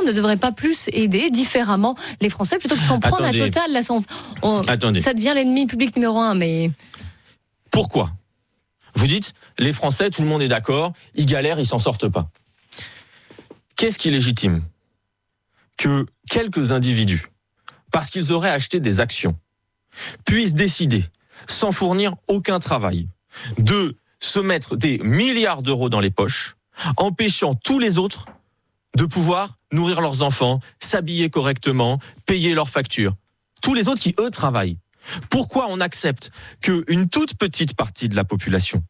gouvernement ne devrait pas plus aider différemment les Français plutôt que de s'en prendre à Total. Là, ça devient l'ennemi public numéro 1. Mais pourquoi ? Vous dites, les Français, tout le monde est d'accord, ils galèrent, ils s'en sortent pas. Qu'est-ce qui légitime que quelques individus, parce qu'ils auraient acheté des actions, puissent décider, sans fournir aucun travail, de se mettre des milliards d'euros dans les poches, empêchant tous les autres de pouvoir nourrir leurs enfants, s'habiller correctement, payer leurs factures. Tous les autres qui, eux, travaillent. Pourquoi on accepte qu'une toute petite partie de la population,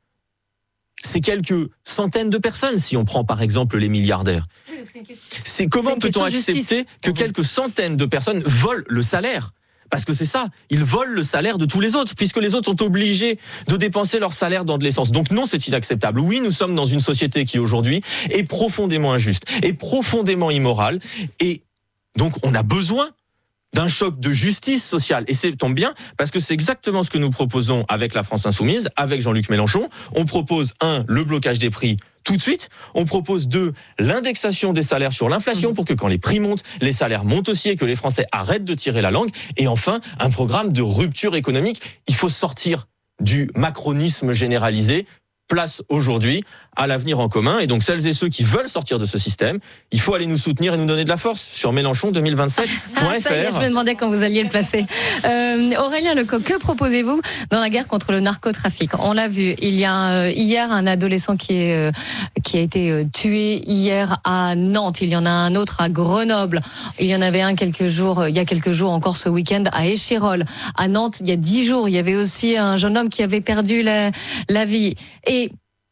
c'est quelques centaines de personnes, si on prend par exemple les milliardaires. C'est comment peut-on accepter que quelques centaines de personnes volent le salaire ? Parce que c'est ça, ils volent le salaire de tous les autres, puisque les autres sont obligés de dépenser leur salaire dans de l'essence. Donc non, c'est inacceptable. Oui, nous sommes dans une société qui aujourd'hui est profondément injuste, est profondément immorale, et donc on a besoin d'un choc de justice sociale. Et c'est tombe bien, parce que c'est exactement ce que nous proposons avec la France Insoumise, avec Jean-Luc Mélenchon. On propose, 1, le blocage des prix tout de suite. On propose 2, l'indexation des salaires sur l'inflation pour que quand les prix montent, les salaires montent aussi et que les Français arrêtent de tirer la langue. Et enfin, un programme de rupture économique. Il faut sortir du macronisme généralisé. Place aujourd'hui à l'avenir en commun. Et donc, celles et ceux qui veulent sortir de ce système, il faut aller nous soutenir et nous donner de la force sur Mélenchon2027.fr. Ça y est, je me demandais quand vous alliez le placer. Aurélien Lecoq, que proposez-vous dans la guerre contre le narcotrafic ? On l'a vu, il y a hier un adolescent qui a été tué hier à Nantes. Il y en a un autre à Grenoble. Il y en avait un il y a quelques jours encore ce week-end à Échirolles. À Nantes, il y a 10 jours, il y avait aussi un jeune homme qui avait perdu la vie. Et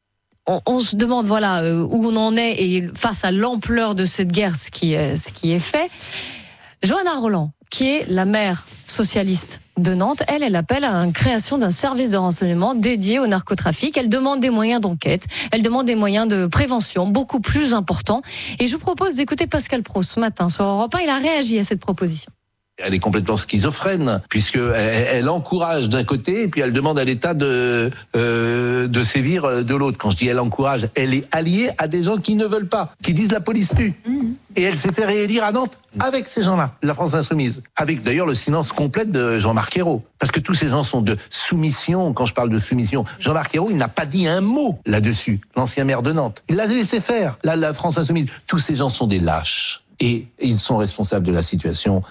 on se demande où on en est et face à l'ampleur de cette guerre, ce qui est fait. Johanna Roland, qui est la maire socialiste de Nantes, elle appelle à la création d'un service de renseignement dédié au narcotrafic. Elle demande des moyens d'enquête, elle demande des moyens de prévention beaucoup plus importants. Et je vous propose d'écouter Pascal Praud ce matin sur Europe 1. Il a réagi à cette proposition. Elle est complètement schizophrène, puisqu'elle encourage d'un côté, et puis elle demande à l'État de sévir de l'autre. Quand je dis elle encourage, elle est alliée à des gens qui ne veulent pas, qui disent la police tue. Et elle s'est fait réélire à Nantes avec ces gens-là, la France Insoumise. Avec d'ailleurs le silence complet de Jean-Marc Ayrault. Parce que tous ces gens sont de soumission. Quand je parle de soumission, Jean-Marc Ayrault, il n'a pas dit un mot là-dessus, l'ancien maire de Nantes. Il l'a laissé faire, la France Insoumise. Tous ces gens sont des lâches. Et ils sont responsables de la situation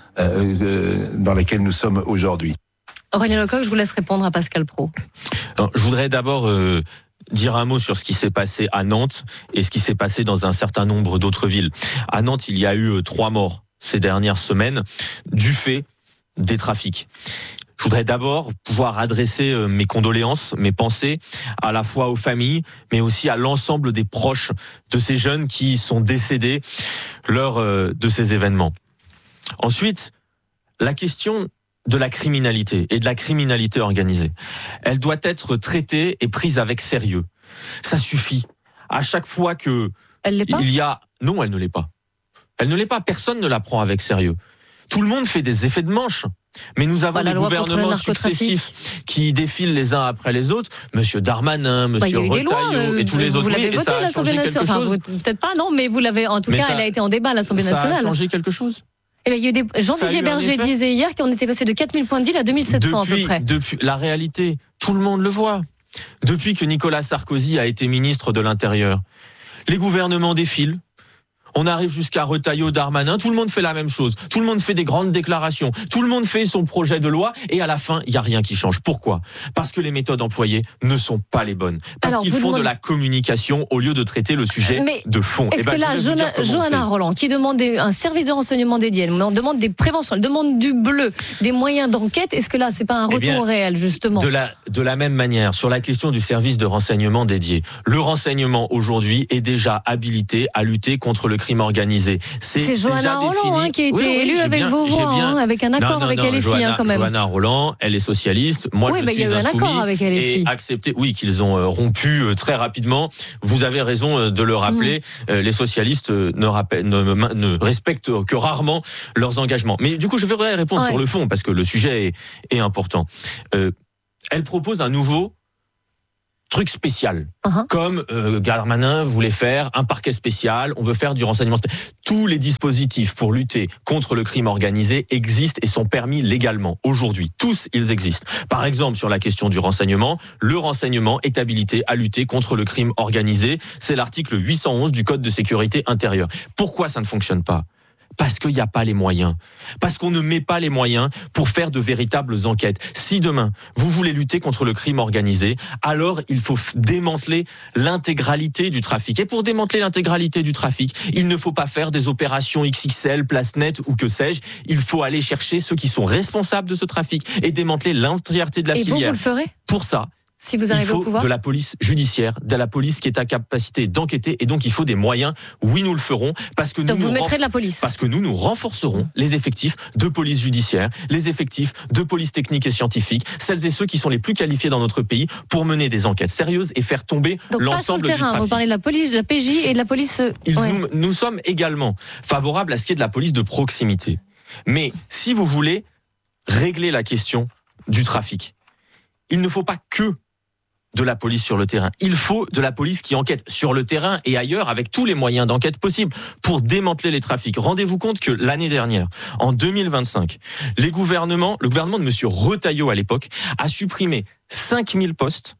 dans laquelle nous sommes aujourd'hui. Aurélien Lecoq, je vous laisse répondre à Pascal Praud. Alors, je voudrais d'abord dire un mot sur ce qui s'est passé à Nantes et ce qui s'est passé dans un certain nombre d'autres villes. À Nantes, il y a eu 3 morts ces dernières semaines du fait des trafics. Je voudrais d'abord pouvoir adresser mes condoléances, mes pensées, à la fois aux familles, mais aussi à l'ensemble des proches de ces jeunes qui sont décédés lors de ces événements. Ensuite, la question de la criminalité et de la criminalité organisée, elle doit être traitée et prise avec sérieux. Ça suffit. À chaque fois que elle l'est pas ? Non, elle ne l'est pas. Elle ne l'est pas. Personne ne la prend avec sérieux. Tout le monde fait des effets de manche. Mais nous avons des gouvernements successifs qui défilent les uns après les autres. Monsieur Darmanin, Monsieur Retailleau et tous les autres. Vous l'avez voté à l'Assemblée nationale. Peut-être pas, non, mais vous l'avez. En tout cas, elle a été en débat à l'Assemblée nationale. Ça a changé quelque chose. Et il y a eu Jean-Didier Berger disait hier qu'on était passé de 4000 points de deal à 2700 à peu près. Depuis la réalité, tout le monde le voit. Depuis que Nicolas Sarkozy a été ministre de l'Intérieur, les gouvernements défilent. On arrive jusqu'à Retailleau, Darmanin, tout le monde fait la même chose. Tout le monde fait des grandes déclarations. Tout le monde fait son projet de loi et à la fin, il n'y a rien qui change. Pourquoi ? Parce que les méthodes employées ne sont pas les bonnes. Parce qu'ils font de la communication au lieu de traiter le sujet de fond. Est-ce que là, Johanna Roland, qui demande un service de renseignement dédié, elle demande des préventions, elle demande du bleu, des moyens d'enquête, est-ce que là, c'est pas un retour au réel, justement ? De la même manière, sur la question du service de renseignement dédié, le renseignement aujourd'hui est déjà habilité à lutter contre le crime organisé. C'est Johanna Roland qui a été élue avec vos voix, avec un accord avec LFI quand même. Johanna Roland, elle est socialiste. Moi, je suis insoumis et accepté. Oui, qu'ils ont rompu très rapidement. Vous avez raison de le rappeler. Les socialistes ne respectent que rarement leurs engagements. Mais du coup, je voudrais répondre sur le fond parce que le sujet est important. Elle propose un nouveau truc spécial. Comme Darmanin voulait faire un parquet spécial, on veut faire du renseignement spécial. Tous les dispositifs pour lutter contre le crime organisé existent et sont permis légalement. Aujourd'hui, tous ils existent. Par exemple, sur la question du renseignement, le renseignement est habilité à lutter contre le crime organisé. C'est l'article 811 du Code de sécurité intérieure. Pourquoi ça ne fonctionne pas ? Parce qu'il n'y a pas les moyens. Parce qu'on ne met pas les moyens pour faire de véritables enquêtes. Si demain, vous voulez lutter contre le crime organisé, alors il faut démanteler l'intégralité du trafic. Et pour démanteler l'intégralité du trafic, il ne faut pas faire des opérations XXL, place nette ou que sais-je. Il faut aller chercher ceux qui sont responsables de ce trafic et démanteler l'entièreté de la filière. Et vous le ferez ? Pour ça, si vous arrivez au pouvoir, de la police judiciaire, de la police qui est à capacité d'enquêter, et donc il faut des moyens. Oui, nous le ferons parce que vous mettrez de la police. Parce que nous renforcerons les effectifs de police judiciaire, les effectifs de police technique et scientifique, celles et ceux qui sont les plus qualifiés dans notre pays pour mener des enquêtes sérieuses et faire tomber l'ensemble du trafic. Vous parlez de la police, de la PJ et de la police. Nous sommes également favorables à ce qui est de la police de proximité. Mais si vous voulez régler la question du trafic, il ne faut pas que de la police sur le terrain. Il faut de la police qui enquête sur le terrain et ailleurs avec tous les moyens d'enquête possibles pour démanteler les trafics. Rendez-vous compte que l'année dernière, en 2025, le gouvernement de M. Retailleau à l'époque a supprimé 5000 postes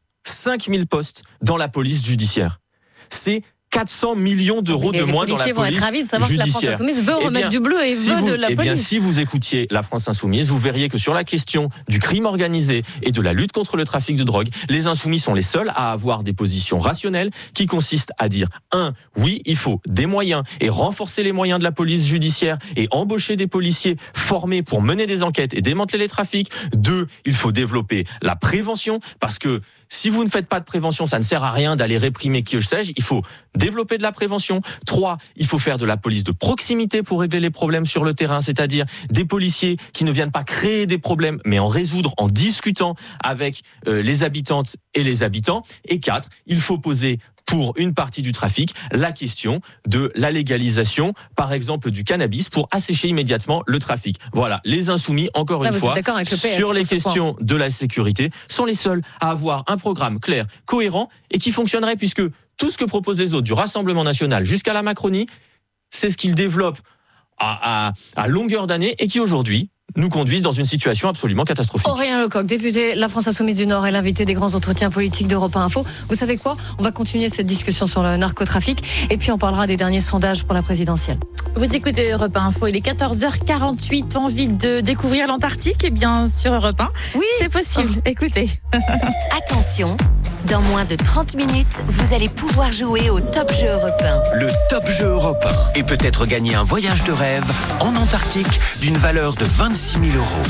dans la police judiciaire. C'est 400 millions d'euros de moins dans la police judiciaire. Les policiers vont être ravis de savoir que la France Insoumise veut remettre du bleu et veut de la police. Bien, si vous écoutiez la France Insoumise, vous verriez que sur la question du crime organisé et de la lutte contre le trafic de drogue, les Insoumis sont les seuls à avoir des positions rationnelles qui consistent à dire oui, il faut des moyens et renforcer les moyens de la police judiciaire et embaucher des policiers formés pour mener des enquêtes et démanteler les trafics. 2, il faut développer la prévention parce que si vous ne faites pas de prévention, ça ne sert à rien d'aller réprimer qui que sais-je. Il faut développer de la prévention. 3, il faut faire de la police de proximité pour régler les problèmes sur le terrain, c'est-à-dire des policiers qui ne viennent pas créer des problèmes, mais en résoudre en discutant avec les habitantes et les habitants. Et 4, il faut poser pour une partie du trafic, la question de la légalisation, par exemple du cannabis, pour assécher immédiatement le trafic. Voilà, les Insoumis, encore une fois, sur les questions de la sécurité, sont les seuls à avoir un programme clair, cohérent, et qui fonctionnerait, puisque tout ce que proposent les autres, du Rassemblement National jusqu'à la Macronie, c'est ce qu'ils développent à longueur d'année, et qui aujourd'hui nous conduisent dans une situation absolument catastrophique. Aurélien Lecoq, député La France Insoumise du Nord, est l'invité des grands entretiens politiques d'Europe 1 Info. Vous savez quoi ? On va continuer cette discussion sur le narcotrafic et puis on parlera des derniers sondages pour la présidentielle. Vous écoutez Europe 1 Info, il est 14h48, envie de découvrir l'Antarctique ? Eh bien, sur Europe 1, oui, c'est possible. Écoutez. Attention, dans moins de 30 minutes, vous allez pouvoir jouer au Top Jeu Europe 1. Le Top Jeu Europe 1 et peut-être gagner un voyage de rêve en Antarctique d'une valeur de 26 000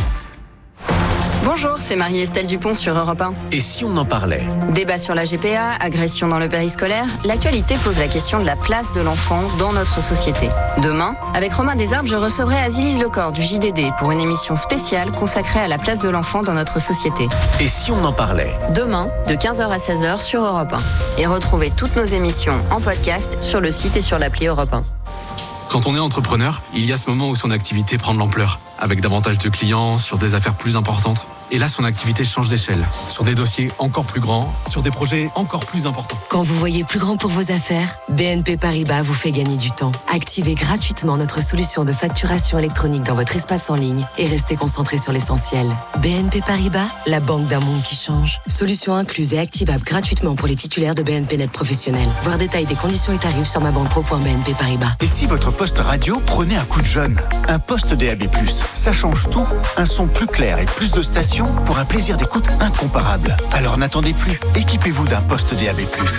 €. Bonjour, c'est Marie-Estelle Dupont sur Europe 1. Et si on en parlait ? Débat sur la GPA, agression dans le périscolaire, l'actualité pose la question de la place de l'enfant dans notre société. Demain, avec Romain Desarbes, je recevrai Azilise Lecor du JDD pour une émission spéciale consacrée à la place de l'enfant dans notre société. Et si on en parlait ? Demain, de 15h à 16h sur Europe 1. Et retrouvez toutes nos émissions en podcast sur le site et sur l'appli Europe 1. Quand on est entrepreneur, il y a ce moment où son activité prend de l'ampleur, avec davantage de clients, sur des affaires plus importantes. Et là, son activité change d'échelle, sur des dossiers encore plus grands, sur des projets encore plus importants. Quand vous voyez plus grand pour vos affaires, BNP Paribas vous fait gagner du temps. Activez gratuitement notre solution de facturation électronique dans votre espace en ligne et restez concentré sur l'essentiel. BNP Paribas, la banque d'un monde qui change. Solution incluse et activable gratuitement pour les titulaires de BNP Net Professionnel. Voir détail des conditions et tarifs sur mabanquepro.bnp Paribas. Et si votre poste radio prenait un coup de jeune ? Un poste DAB+, ça change tout. Un son plus clair et plus de stations pour un plaisir d'écoute incomparable. Alors n'attendez plus, équipez-vous d'un poste DAB+.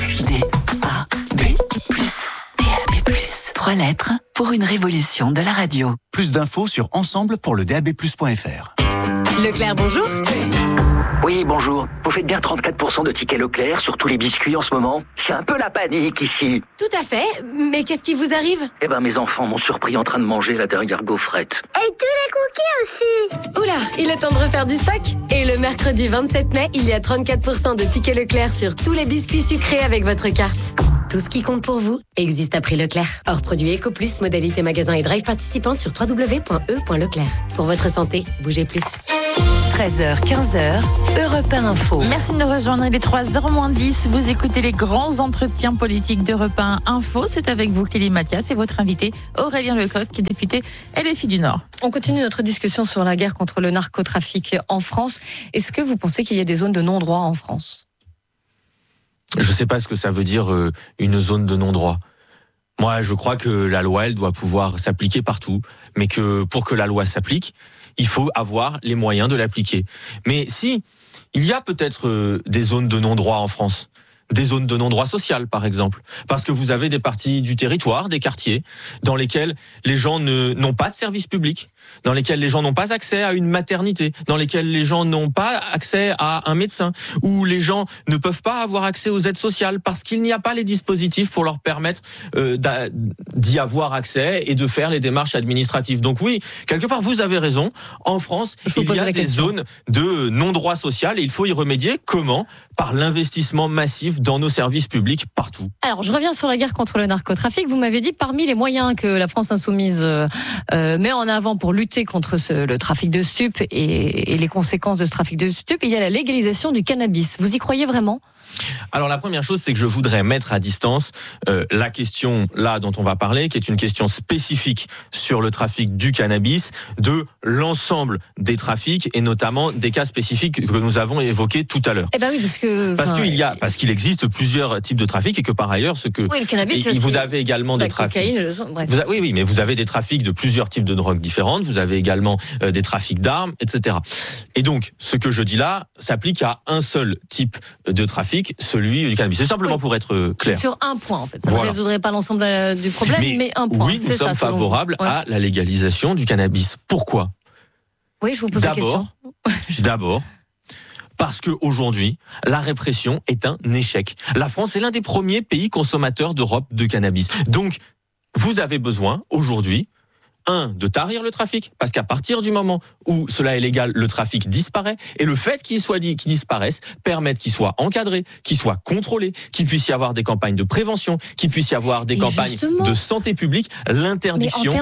DAB+. 3 lettres pour une révolution de la radio. Plus d'infos sur ensemble-pour-le-DAB+.fr. Leclerc, bonjour. Oui, bonjour. Vous faites bien 34% de tickets Leclerc sur tous les biscuits en ce moment. C'est un peu la panique ici. Tout à fait, mais qu'est-ce qui vous arrive ? Eh ben, mes enfants m'ont surpris en train de manger la dernière gaufrette. Et tous les cookies aussi. Oula, il est temps de refaire du stock. Et le mercredi 27 mai, il y a 34% de tickets Leclerc sur tous les biscuits sucrés avec votre carte. Tout ce qui compte pour vous existe à prix Leclerc. Hors produit Eco+, modalité magasin et drive participant sur www.e.leclerc. Pour votre santé, bougez plus. 13h, 15h, Europe 1 Info. Merci de nous rejoindre. Il est 3h-10. Vous écoutez les grands entretiens politiques d'Europe 1 Info. C'est avec vous, Clélie Mathias, et votre invité, Aurélien Lecoq, qui est député LFI du Nord. On continue notre discussion sur la guerre contre le narcotrafic en France. Est-ce que vous pensez qu'il y a des zones de non-droit en France ? Je ne sais pas ce que ça veut dire une zone de non-droit. Moi, je crois que la loi, elle doit pouvoir s'appliquer partout, mais que pour que la loi s'applique, il faut avoir les moyens de l'appliquer. Mais si, il y a peut-être des zones de non-droit en France, des zones de non-droit social, par exemple, parce que vous avez des parties du territoire, des quartiers, dans lesquels les gens n'ont pas de service public, dans lesquels les gens n'ont pas accès à une maternité, dans lesquels les gens n'ont pas accès à un médecin, où les gens ne peuvent pas avoir accès aux aides sociales parce qu'il n'y a pas les dispositifs pour leur permettre d'y avoir accès et de faire les démarches administratives. Donc oui, quelque part, vous avez raison. En France, il y a des zones de non-droit social et il faut y remédier. Comment ? Par l'investissement massif dans nos services publics partout. Alors, je reviens sur la guerre contre le narcotrafic. Vous m'avez dit, parmi les moyens que la France insoumise met en avant pour lutter contre le trafic de stupes et les conséquences de ce trafic de stupes, il y a la légalisation du cannabis. Vous y croyez vraiment ? Alors la première chose, c'est que je voudrais mettre à distance la question là dont on va parler, qui est une question spécifique sur le trafic du cannabis, de l'ensemble des trafics et notamment des cas spécifiques que nous avons évoqués tout à l'heure. Eh ben oui, parce qu'il existe plusieurs types de trafics et que par ailleurs le cannabis, vous avez également des trafics. Oui, mais vous avez des trafics de plusieurs types de drogues différentes. Vous avez également des trafics d'armes, etc. Et donc, ce que je dis là s'applique à un seul type de trafic, celui du cannabis. C'est simplement pour être clair. Sur un point, en fait. Ça ne résoudrait pas l'ensemble du problème, mais un point. Oui, nous sommes favorables à la légalisation du cannabis. Pourquoi ? Oui, je vous pose la question. D'abord, parce qu'aujourd'hui, la répression est un échec. La France est l'un des premiers pays consommateurs d'Europe de cannabis. Donc, vous avez besoin, aujourd'hui, de tarir le trafic, parce qu'à partir du moment où cela est légal, le trafic disparaît, et le fait qu'il disparaisse permet qu'il soit encadré, qu'il soit contrôlé, qu'il puisse y avoir des campagnes de prévention, qu'il puisse y avoir des campagnes de santé publique. L'interdiction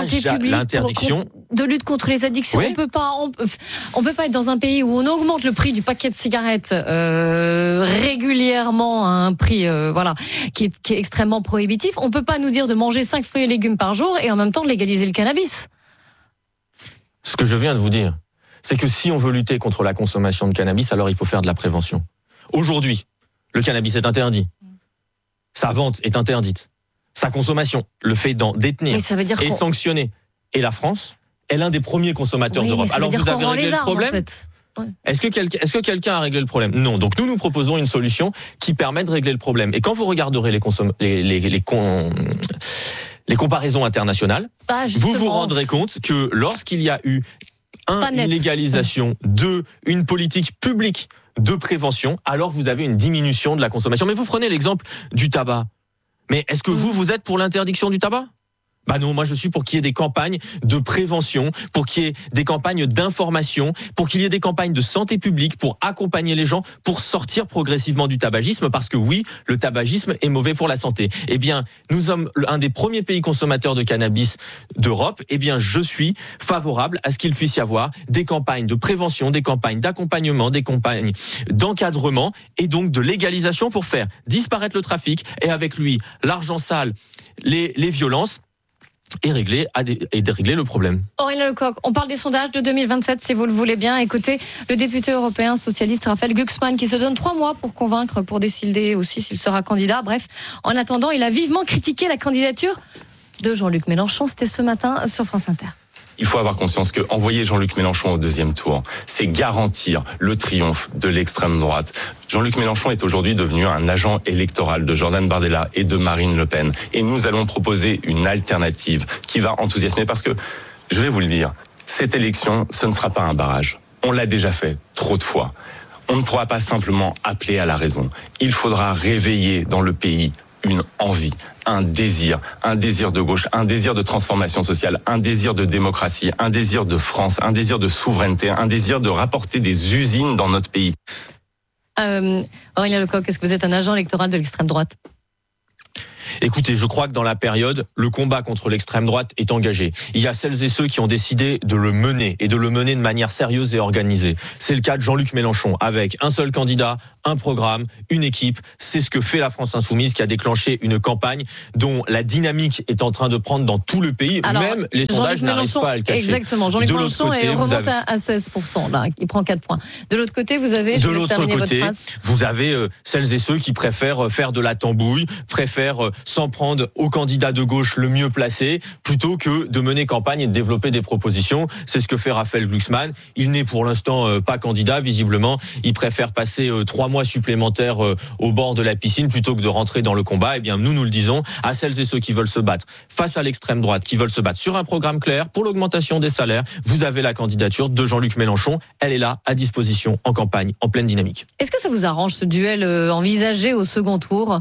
de lutte contre les addictions, oui. On peut pas être dans un pays où on augmente le prix du paquet de cigarettes régulièrement à un prix qui est extrêmement prohibitif. On peut pas nous dire de manger 5 fruits et légumes par jour et en même temps de légaliser le cannabis. Ce que je viens de vous dire, c'est que si on veut lutter contre la consommation de cannabis, alors il faut faire de la prévention. Aujourd'hui, le cannabis est interdit. Sa vente est interdite. Sa consommation, le fait d'en détenir, est sanctionné. Et la France est l'un des premiers consommateurs d'Europe. Alors vous avez réglé le problème ? En fait. Ouais. Est-ce que quelqu'un a réglé le problème ? Non. Donc nous proposons une solution qui permet de régler le problème. Et quand vous regarderez les comparaisons internationales, vous vous rendrez compte que lorsqu'il y a eu une légalisation, une politique publique de prévention, alors vous avez une diminution de la consommation. Mais vous prenez l'exemple du tabac. Mais est-ce que vous êtes pour l'interdiction du tabac ? Bah non, moi je suis pour qu'il y ait des campagnes de prévention, pour qu'il y ait des campagnes d'information, pour qu'il y ait des campagnes de santé publique, pour accompagner les gens, pour sortir progressivement du tabagisme, parce que oui, le tabagisme est mauvais pour la santé. Eh bien, nous sommes un des premiers pays consommateurs de cannabis d'Europe. Eh bien, je suis favorable à ce qu'il puisse y avoir des campagnes de prévention, des campagnes d'accompagnement, des campagnes d'encadrement et donc de légalisation pour faire disparaître le trafic et avec lui l'argent sale, les violences, et régler le problème. Aurélien Lecoq, on parle des sondages de 2027 si vous le voulez bien. Écoutez, le député européen socialiste Raphaël Glucksmann qui se donne 3 mois pour convaincre, pour décider aussi s'il sera candidat. Bref, en attendant, il a vivement critiqué la candidature de Jean-Luc Mélenchon. C'était ce matin sur France Inter. Il faut avoir conscience que envoyer Jean-Luc Mélenchon au 2e tour, c'est garantir le triomphe de l'extrême droite. Jean-Luc Mélenchon est aujourd'hui devenu un agent électoral de Jordan Bardella et de Marine Le Pen. Et nous allons proposer une alternative qui va enthousiasmer parce que, je vais vous le dire, cette élection, ce ne sera pas un barrage. On l'a déjà fait trop de fois. On ne pourra pas simplement appeler à la raison. Il faudra réveiller dans le pays une envie, un désir de gauche, un désir de transformation sociale, un désir de démocratie, un désir de France, un désir de souveraineté, un désir de rapporter des usines dans notre pays. Aurélien Lecoq, est-ce que vous êtes un agent électoral de l'extrême droite ? Écoutez, je crois que dans la période, le combat contre l'extrême droite est engagé. Il y a celles et ceux qui ont décidé de le mener et de le mener de manière sérieuse et organisée. C'est le cas de Jean-Luc Mélenchon avec un seul candidat, un programme, une équipe. C'est ce que fait la France Insoumise qui a déclenché une campagne dont la dynamique est en train de prendre dans tout le pays. Alors, même les sondages n'arrivent pas à le cacher. Exactement. Jean-Luc Mélenchon remonte à 16%. Là, il prend 4 points. De l'autre côté, vous avez... De l'autre côté, vous avez celles et ceux qui préfèrent faire de la tambouille, préfèrent s'en prendre au candidat de gauche le mieux placé, plutôt que de mener campagne et de développer des propositions. C'est ce que fait Raphaël Glucksmann. Il n'est pour l'instant pas candidat, visiblement. Il préfère passer 3 mois supplémentaires au bord de la piscine plutôt que de rentrer dans le combat. Eh bien, nous le disons à celles et ceux qui veulent se battre face à l'extrême droite, qui veulent se battre sur un programme clair pour l'augmentation des salaires. Vous avez la candidature de Jean-Luc Mélenchon. Elle est là, à disposition, en campagne, en pleine dynamique. Est-ce que ça vous arrange ce duel envisagé au second tour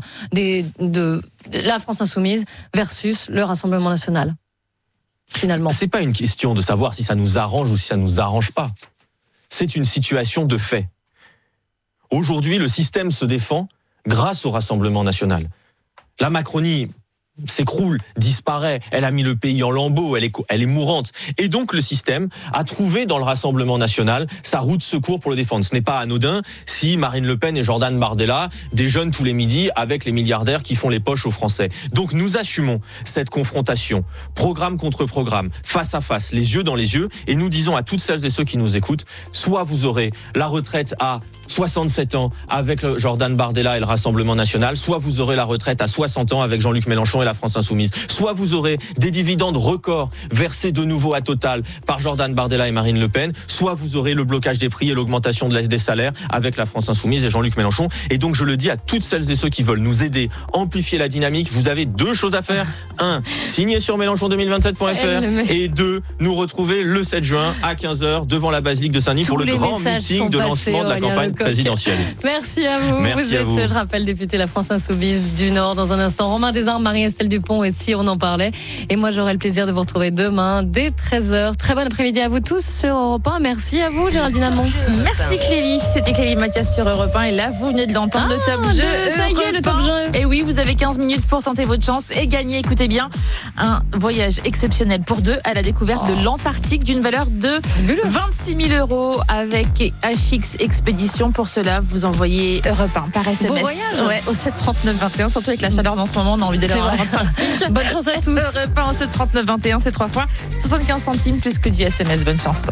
de la France Insoumise versus le Rassemblement National, finalement? C'est pas une question de savoir si ça nous arrange ou si ça nous arrange pas. C'est une situation de fait. Aujourd'hui, le système se défend grâce au Rassemblement National. La Macronie s'écroule, disparaît, elle a mis le pays en lambeaux, elle est mourante. Et donc le système a trouvé dans le Rassemblement National sa roue de secours pour le défendre. Ce n'est pas anodin si Marine Le Pen et Jordan Bardella déjeunent tous les midis avec les milliardaires qui font les poches aux Français. Donc nous assumons cette confrontation, programme contre programme, face à face, les yeux dans les yeux, et nous disons à toutes celles et ceux qui nous écoutent, soit vous aurez la retraite à 67 ans avec Jordan Bardella et le Rassemblement National, soit vous aurez la retraite à 60 ans avec Jean-Luc Mélenchon et la France Insoumise, soit vous aurez des dividendes records versés de nouveau à Total par Jordan Bardella et Marine Le Pen, soit vous aurez le blocage des prix et l'augmentation des salaires avec la France Insoumise et Jean-Luc Mélenchon. Et donc je le dis à toutes celles et ceux qui veulent nous aider, amplifier la dynamique, vous avez 2 choses à faire. 1, signer sur mélenchon2027.fr, et 2, nous retrouver le 7 juin à 15h devant la basilique de Saint-Denis pour le grand meeting de lancement de la campagne présidentielle. Merci à vous. Merci à vous. Je rappelle, député La France Insoumise du Nord. Dans un instant, Romain Desarmes, Marie-Estelle Dupont, et si on en parlait. Et moi, j'aurai le plaisir de vous retrouver demain dès 13h. Très bon après-midi à vous tous sur Europe 1. Merci à vous, Géraldine Amont. Merci Clélie. C'était Clélie Mathias sur Europe 1. Et là, vous venez de l'entendre, le top jeu. Ça y est, le top jeu. Et oui, vous avez 15 minutes pour tenter votre chance et gagner, écoutez bien, un voyage exceptionnel pour 2 à la découverte de l'Antarctique d'une valeur de 26 000 € avec HX Expédition. Pour cela, vous envoyez Europe 1 par SMS. Beau voyage. Ouais, au 73921. Surtout avec la chaleur en ce moment, on a envie d'aller en Antarctique. Bonne chance à tous. Europe 1 au 73921, c'est 3 fois 75 centimes plus que du SMS. Bonne chance.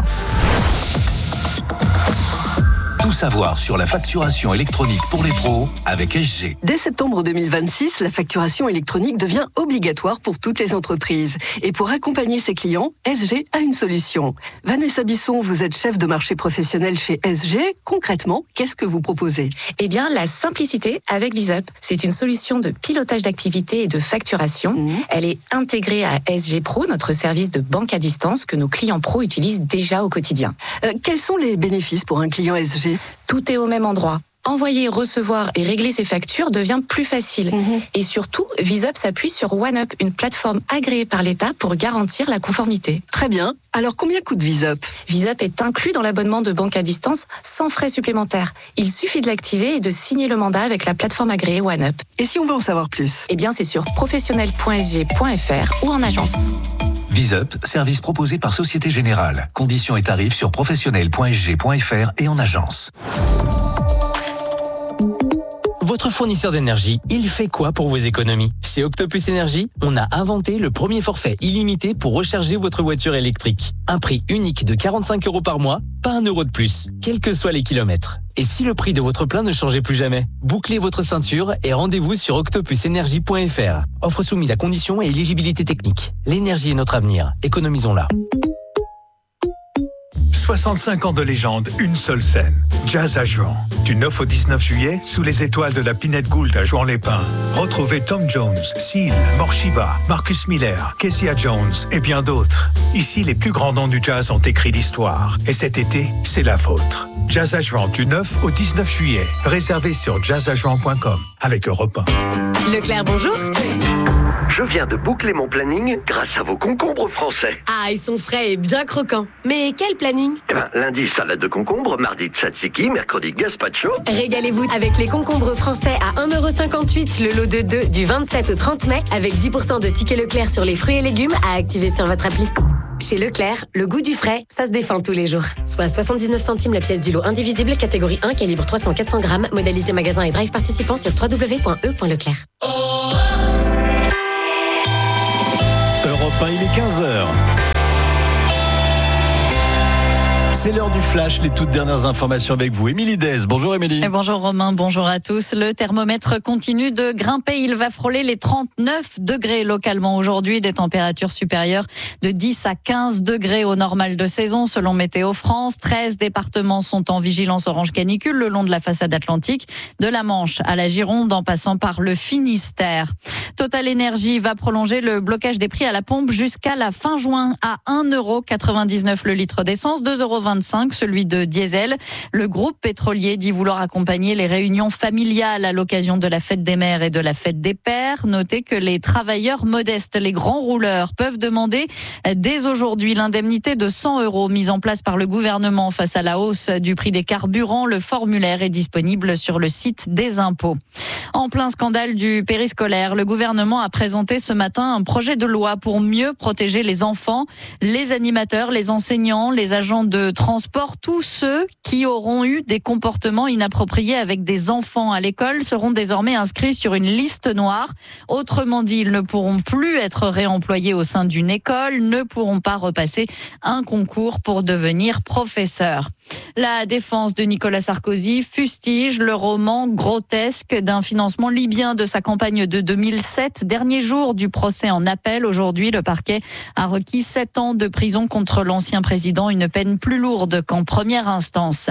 Tout savoir sur la facturation électronique pour les pros avec SG. Dès septembre 2026, la facturation électronique devient obligatoire pour toutes les entreprises. Et pour accompagner ses clients, SG a une solution. Vanessa Bisson, vous êtes chef de marché professionnel chez SG. Concrètement, qu'est-ce que vous proposez ? Eh bien, la simplicité avec VisUp. C'est une solution de pilotage d'activité et de facturation. Elle est intégrée à SG Pro, notre service de banque à distance que nos clients pros utilisent déjà au quotidien. Quels sont les bénéfices pour un client SG ? Tout est au même endroit. Envoyer, recevoir et régler ses factures devient plus facile. Et surtout, VisUp s'appuie sur OneUp, une plateforme agréée par l'État pour garantir la conformité. Très bien. Alors, combien coûte VisUp ? VisUp est inclus dans l'abonnement de banque à distance sans frais supplémentaires. Il suffit de l'activer et de signer le mandat avec la plateforme agréée OneUp. Et si on veut en savoir plus ? Eh bien, c'est sur professionnel.sg.fr ou en agence. VisUp, service proposé par Société Générale. Conditions et tarifs sur professionnel.sg.fr et en agence. Votre fournisseur d'énergie, il fait quoi pour vos économies ? Chez Octopus Énergie, on a inventé le premier forfait illimité pour recharger votre voiture électrique. Un prix unique de 45 € par mois, pas 1 € de plus, quels que soient les kilomètres. Et si le prix de votre plein ne changeait plus jamais ? Bouclez votre ceinture et rendez-vous sur octopusenergie.fr. Offre soumise à conditions et éligibilité technique. L'énergie est notre avenir, économisons-la. 65 ans de légende, une seule scène. Jazz à Juan. Du 9 au 19 juillet, sous les étoiles de la Pinette Gould à Juan-les-Pins. Retrouvez Tom Jones, Seal, Morshiba, Marcus Miller, Kezia Jones et bien d'autres. Ici, les plus grands noms du jazz ont écrit l'histoire. Et cet été, c'est la vôtre. Jazz à Juan du 9 au 19 juillet. Réservé sur jazzajuan.com avec Europe 1. Leclerc, bonjour. Je viens de boucler mon planning grâce à vos concombres français. Ah, ils sont frais et bien croquants. Mais quel planning? Lundi, salade de concombres, mardi, tzatziki, mercredi, gazpacho. Régalez-vous avec les concombres français à 1,58 € le lot de 2 du 27 au 30 mai avec 10% de tickets Leclerc sur les fruits et légumes à activer sur votre appli. Chez Leclerc, le goût du frais, ça se défend tous les jours. Soit 79 centimes la pièce du lot indivisible, catégorie 1, calibre 300-400 grammes, modalité magasin et drive participant sur www.e.leclerc. Europe 1, il est 15h. C'est l'heure du flash, les toutes dernières informations avec vous. Émilie Dez. Bonjour Émilie. Et bonjour Romain, bonjour à tous. Le thermomètre continue de grimper. Il va frôler les 39 degrés localement aujourd'hui. Des températures supérieures de 10 à 15 degrés au normal de saison selon Météo France. 13 départements sont en vigilance orange canicule le long de la façade atlantique, de la Manche à la Gironde en passant par le Finistère. Total Énergie va prolonger le blocage des prix à la pompe jusqu'à la fin juin à 1,99 € le litre d'essence, 2,25 € celui de diesel. Le groupe pétrolier dit vouloir accompagner les réunions familiales à l'occasion de la fête des mères et de la fête des pères. Notez que les travailleurs modestes, les grands rouleurs, peuvent demander dès aujourd'hui l'indemnité de 100 € mise en place par le gouvernement face à la hausse du prix des carburants. Le formulaire est disponible sur le site des impôts. En plein scandale du périscolaire, le gouvernement a présenté ce matin un projet de loi pour mieux protéger les enfants, les animateurs, les enseignants, les agents de transport, tous ceux qui auront eu des comportements inappropriés avec des enfants à l'école seront désormais inscrits sur une liste noire. Autrement dit, ils ne pourront plus être réemployés au sein d'une école, ne pourront pas repasser un concours pour devenir professeurs. La défense de Nicolas Sarkozy fustige le roman grotesque d'un financement libyen de sa campagne de 2007. Dernier jour du procès en appel. Aujourd'hui, le parquet a requis 7 ans de prison contre l'ancien président, une peine plus lourde qu'en première instance.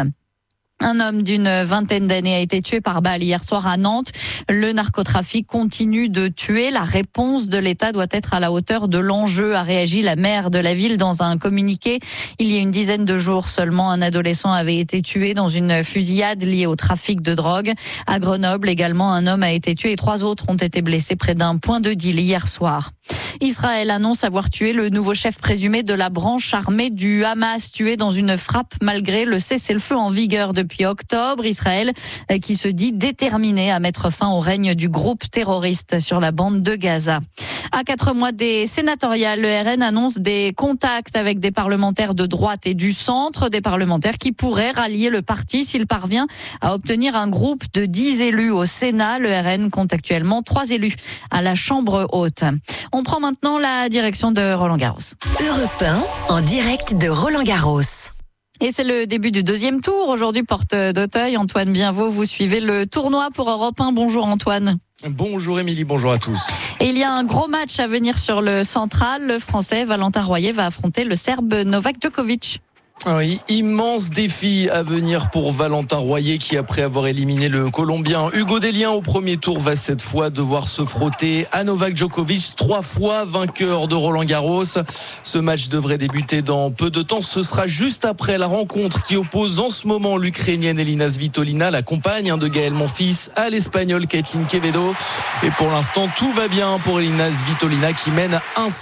Un homme d'une vingtaine d'années a été tué par balle hier soir à Nantes. Le narcotrafic continue de tuer. La réponse de l'État doit être à la hauteur de l'enjeu, a réagi la maire de la ville dans un communiqué. Il y a une dizaine de jours seulement, un adolescent avait été tué dans une fusillade liée au trafic de drogue. À Grenoble également, un homme a été tué et 3 autres ont été blessés près d'un point de deal hier soir. Israël annonce avoir tué le nouveau chef présumé de la branche armée du Hamas, tué dans une frappe malgré le cessez-le-feu en vigueur depuis octobre. Israël qui se dit déterminé à mettre fin au règne du groupe terroriste sur la bande de Gaza. À 4 mois des sénatoriales, le RN annonce des contacts avec des parlementaires de droite et du centre, des parlementaires qui pourraient rallier le parti s'il parvient à obtenir un groupe de 10 élus au Sénat. Le RN compte actuellement 3 élus à la Chambre haute. On prend maintenant la direction de Roland-Garros. Europe 1 en direct de Roland-Garros. Et c'est le début du deuxième tour. Aujourd'hui, porte d'Auteuil. Antoine Bienvaux, vous suivez le tournoi pour Europe 1. Bonjour Antoine. Bonjour Émilie, bonjour à tous. Et il y a un gros match à venir sur le central. Le Français Valentin Royer va affronter le Serbe Novak Djokovic. Oui, immense défi à venir pour Valentin Royer qui, après avoir éliminé le Colombien Hugo Dellien au premier tour, va cette fois devoir se frotter à Novak Djokovic, 3 fois vainqueur de Roland-Garros. Ce match devrait débuter dans peu de temps. Ce sera juste après la rencontre qui oppose en ce moment l'Ukrainienne Elina Svitolina, la compagne de Gaël Monfils, à l'Espagnole Caitlin Quevedo. Et pour l'instant, tout va bien pour Elina Svitolina qui mène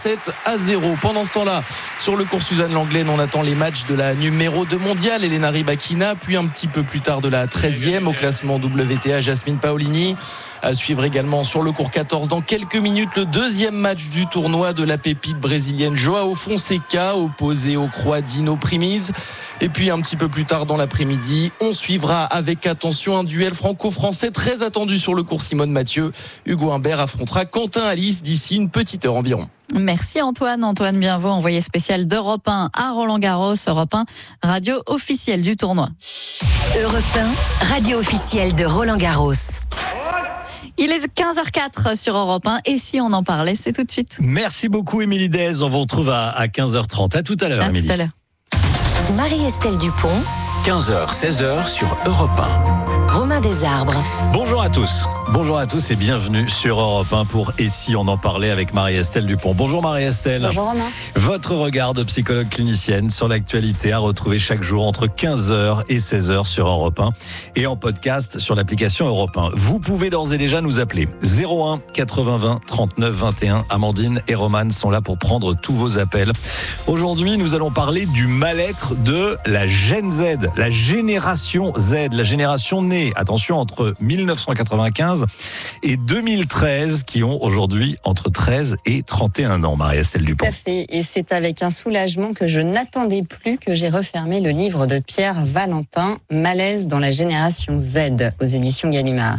1-7-0. Pendant ce temps-là, sur le cours Suzanne Lenglen, on attend les matchs de la numéro 2 mondiale, Elena Rybakina, puis un petit peu plus tard de la 13e au classement WTA, Jasmine Paolini. À suivre également sur le cours 14 dans quelques minutes le deuxième match du tournoi de la pépite brésilienne Joao Fonseca, opposé au Croat Dino Primiz. Et puis un petit peu plus tard dans l'après-midi, on suivra avec attention un duel franco-français très attendu sur le cours Simone Mathieu. Hugo Humbert affrontera Quentin Alice d'ici une petite heure environ. Merci Antoine. Antoine Bienvaux, envoyé spécial d'Europe 1 à Roland-Garros. Europe 1, radio officielle du tournoi. Europe 1, radio officielle de Roland-Garros. Il est 15h04 sur Europe 1 et si on en parlait, c'est tout de suite. Merci beaucoup Émilie Dez. On vous retrouve à 15h30. À tout à l'heure Émilie. À tout à l'heure. Marie-Estelle Dupont. 15h, 16h sur Europe 1. Romain Chemin des Arbres. Bonjour à tous et bienvenue sur Europe 1 pour Et si on en parlait avec Marie-Estelle Dupont. Bonjour Marie-Estelle. Bonjour Romain. Votre regard de psychologue clinicienne sur l'actualité à retrouver chaque jour entre 15h et 16h sur Europe 1 et en podcast sur l'application Europe 1. Vous pouvez d'ores et déjà nous appeler 01 80 20 39 21. Amandine et Romane sont là pour prendre tous vos appels. Aujourd'hui, nous allons parler du mal-être de la Gen Z, la génération Z, la génération née, attention, entre 1995 et 2013, qui ont aujourd'hui entre 13 et 31 ans, Marie-Estelle Dupont. Tout à fait, et c'est avec un soulagement que je n'attendais plus que j'ai refermé le livre de Pierre Valentin, Malaise dans la génération Z, aux éditions Gallimard.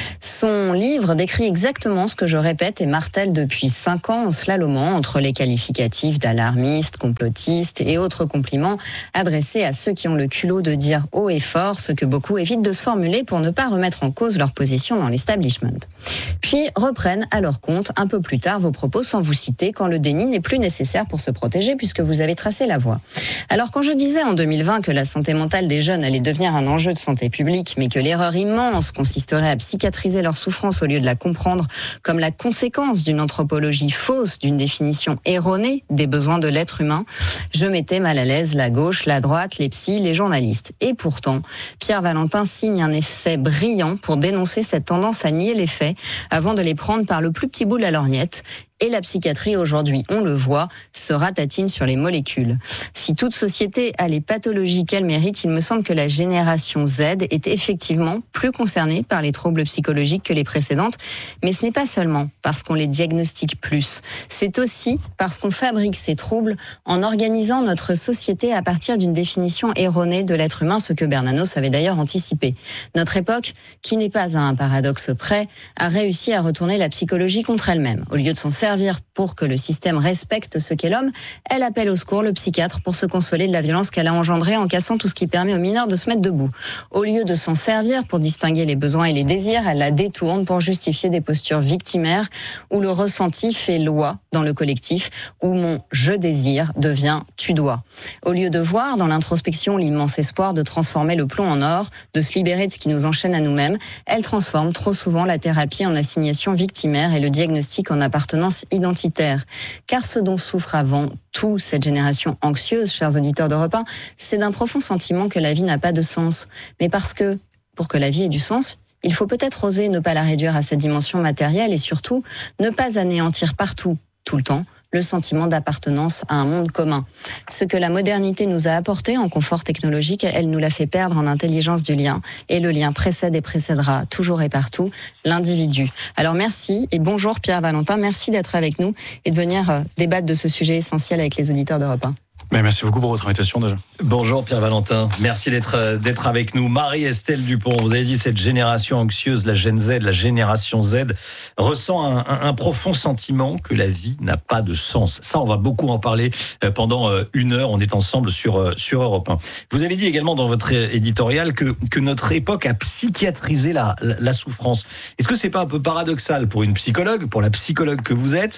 Son livre décrit exactement ce que je répète et martèle depuis 5 ans en slalomant entre les qualificatifs d'alarmiste, complotiste et autres compliments adressés à ceux qui ont le culot de dire haut et fort ce que beaucoup évitent de se formuler pour ne pas remettre en cause leur position dans l'establishment. Puis reprennent à leur compte un peu plus tard vos propos sans vous citer quand le déni n'est plus nécessaire pour se protéger puisque vous avez tracé la voie. Alors quand je disais en 2020 que la santé mentale des jeunes allait devenir un enjeu de santé publique, mais que l'erreur immense consisterait à psychiatriser leur souffrance au lieu de la comprendre comme la conséquence d'une anthropologie fausse, d'une définition erronée des besoins de l'être humain, je mettais mal à l'aise la gauche, la droite, les psys, les journalistes. Et pourtant, Pierre Valentin signe un essai brillant pour dénoncer cette tendance à nier les faits avant de les prendre par le plus petit bout de la lorgnette. Et la psychiatrie, aujourd'hui, on le voit, se ratatine sur les molécules. Si toute société a les pathologies qu'elle mérite, il me semble que la génération Z est effectivement plus concernée par les troubles psychologiques que les précédentes. Mais ce n'est pas seulement parce qu'on les diagnostique plus. C'est aussi parce qu'on fabrique ces troubles en organisant notre société à partir d'une définition erronée de l'être humain, ce que Bernanos avait d'ailleurs anticipé. Notre époque, qui n'est pas à un paradoxe près, a réussi à retourner la psychologie contre elle-même. Au lieu de s'en servir pour que le système respecte ce qu'est l'homme, elle appelle au secours le psychiatre pour se consoler de la violence qu'elle a engendrée en cassant tout ce qui permet aux mineurs de se mettre debout. Au lieu de s'en servir pour distinguer les besoins et les désirs, elle la détourne pour justifier des postures victimaires où le ressenti fait loi dans le collectif, où mon « je désire » devient « tu dois ». Au lieu de voir dans l'introspection l'immense espoir de transformer le plomb en or, de se libérer de ce qui nous enchaîne à nous-mêmes, elle transforme trop souvent la thérapie en assignation victimaire et le diagnostic en appartenance identitaire. Car ce dont souffre avant tout cette génération anxieuse, chers auditeurs d'Europe 1, c'est d'un profond sentiment que la vie n'a pas de sens. Mais parce que, pour que la vie ait du sens, il faut peut-être oser ne pas la réduire à cette dimension matérielle et surtout ne pas anéantir partout, tout le temps, le sentiment d'appartenance à un monde commun. Ce que la modernité nous a apporté en confort technologique, elle nous l'a fait perdre en intelligence du lien. Et le lien précède et précédera, toujours et partout, l'individu. Alors merci et bonjour Pierre Valentin, merci d'être avec nous et de venir débattre de ce sujet essentiel avec les auditeurs d'Europe 1. Mais merci beaucoup pour votre invitation déjà. Bonjour Pierre Valentin, merci d'être avec nous. Marie-Estelle Dupont, vous avez dit cette génération anxieuse, la Gen Z, la génération Z, ressent un profond sentiment que la vie n'a pas de sens. Ça, on va beaucoup en parler pendant 1 heure. On est ensemble sur Europe 1. Vous avez dit également dans votre éditorial que notre époque a psychiatrisé la souffrance. Est-ce que c'est pas un peu paradoxal pour une psychologue, pour la psychologue que vous êtes,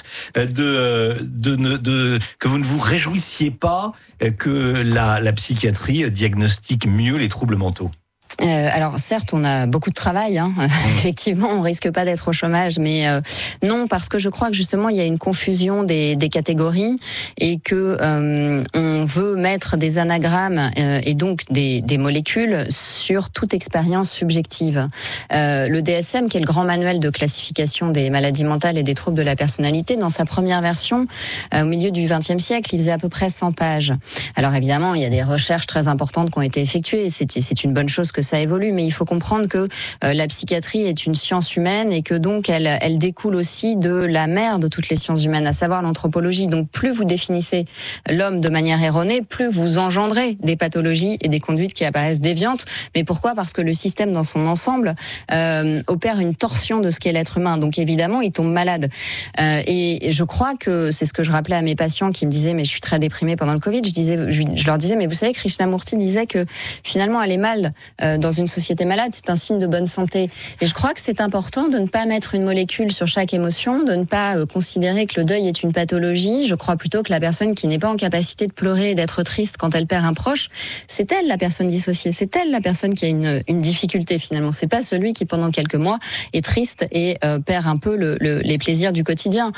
que vous ne vous réjouissiez pas que la psychiatrie diagnostique mieux les troubles mentaux? Alors certes, on a beaucoup de travail, effectivement, on risque pas d'être au chômage, mais non, parce que je crois que justement il y a une confusion des catégories et que on veut mettre des anagrammes et donc des molécules sur toute expérience subjective. Le DSM, qui est le grand manuel de classification des maladies mentales et des troubles de la personnalité, dans sa première version, au milieu du XXe siècle, il faisait à peu près 100 pages. Alors évidemment, il y a des recherches très importantes qui ont été effectuées, c'est une bonne chose que ça évolue, mais il faut comprendre que la psychiatrie est une science humaine et que donc elle découle aussi de la mère de toutes les sciences humaines, à savoir l'anthropologie. Donc plus vous définissez l'homme de manière erronée, plus vous engendrez des pathologies et des conduites qui apparaissent déviantes. Mais pourquoi ? Parce que le système dans son ensemble opère une torsion de ce qu'est l'être humain. Donc évidemment, il tombe malade. Et je crois que c'est ce que je rappelais à mes patients qui me disaient mais je suis très déprimée pendant le Covid. Je leur disais mais vous savez, Krishnamurti disait que finalement aller mal dans une société malade, c'est un signe de bonne santé. Et je crois que c'est important de ne pas mettre une molécule sur chaque émotion, de ne pas considérer que le deuil est une pathologie. Je crois plutôt que la personne qui n'est pas en capacité de pleurer et d'être triste quand elle perd un proche, c'est elle la personne dissociée, c'est elle la personne qui a une difficulté finalement. C'est pas celui qui pendant quelques mois est triste et perd un peu les plaisirs du quotidien.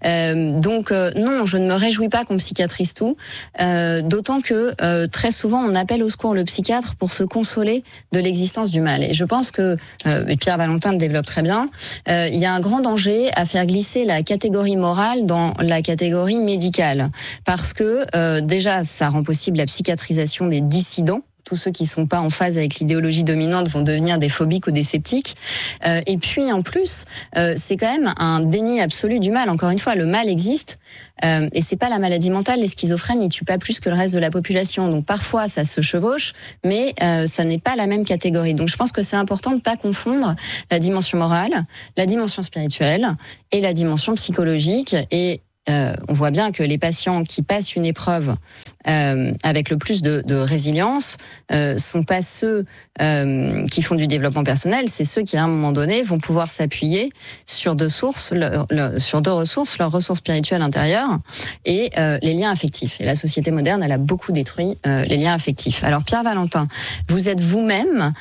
Donc non, je ne me réjouis pas qu'on psychiatrise tout, d'autant que très souvent on appelle au secours le psychiatre pour se consoler de l'existence du mal. Et je pense que, et Pierre Valentin le développe très bien, il y a un grand danger à faire glisser la catégorie morale dans la catégorie médicale. Parce que déjà, ça rend possible la psychiatrisation des dissidents. Tous ceux qui sont pas en phase avec l'idéologie dominante vont devenir des phobiques ou des sceptiques. Et puis en plus, c'est quand même un déni absolu du mal. Encore une fois, le mal existe et c'est pas la maladie mentale. Les schizophrènes, ils tuent pas plus que le reste de la population. Donc parfois, ça se chevauche, mais ça n'est pas la même catégorie. Donc je pense que c'est important de pas confondre la dimension morale, la dimension spirituelle et la dimension psychologique. Et on voit bien que les patients qui passent une épreuve avec le plus de résilience sont pas ceux qui font du développement personnel, c'est ceux qui à un moment donné vont pouvoir s'appuyer sur deux ressources, leur ressource spirituelle intérieure et les liens affectifs. Et la société moderne, elle a beaucoup détruit les liens affectifs. Alors Pierre Valentin, vous êtes vous-même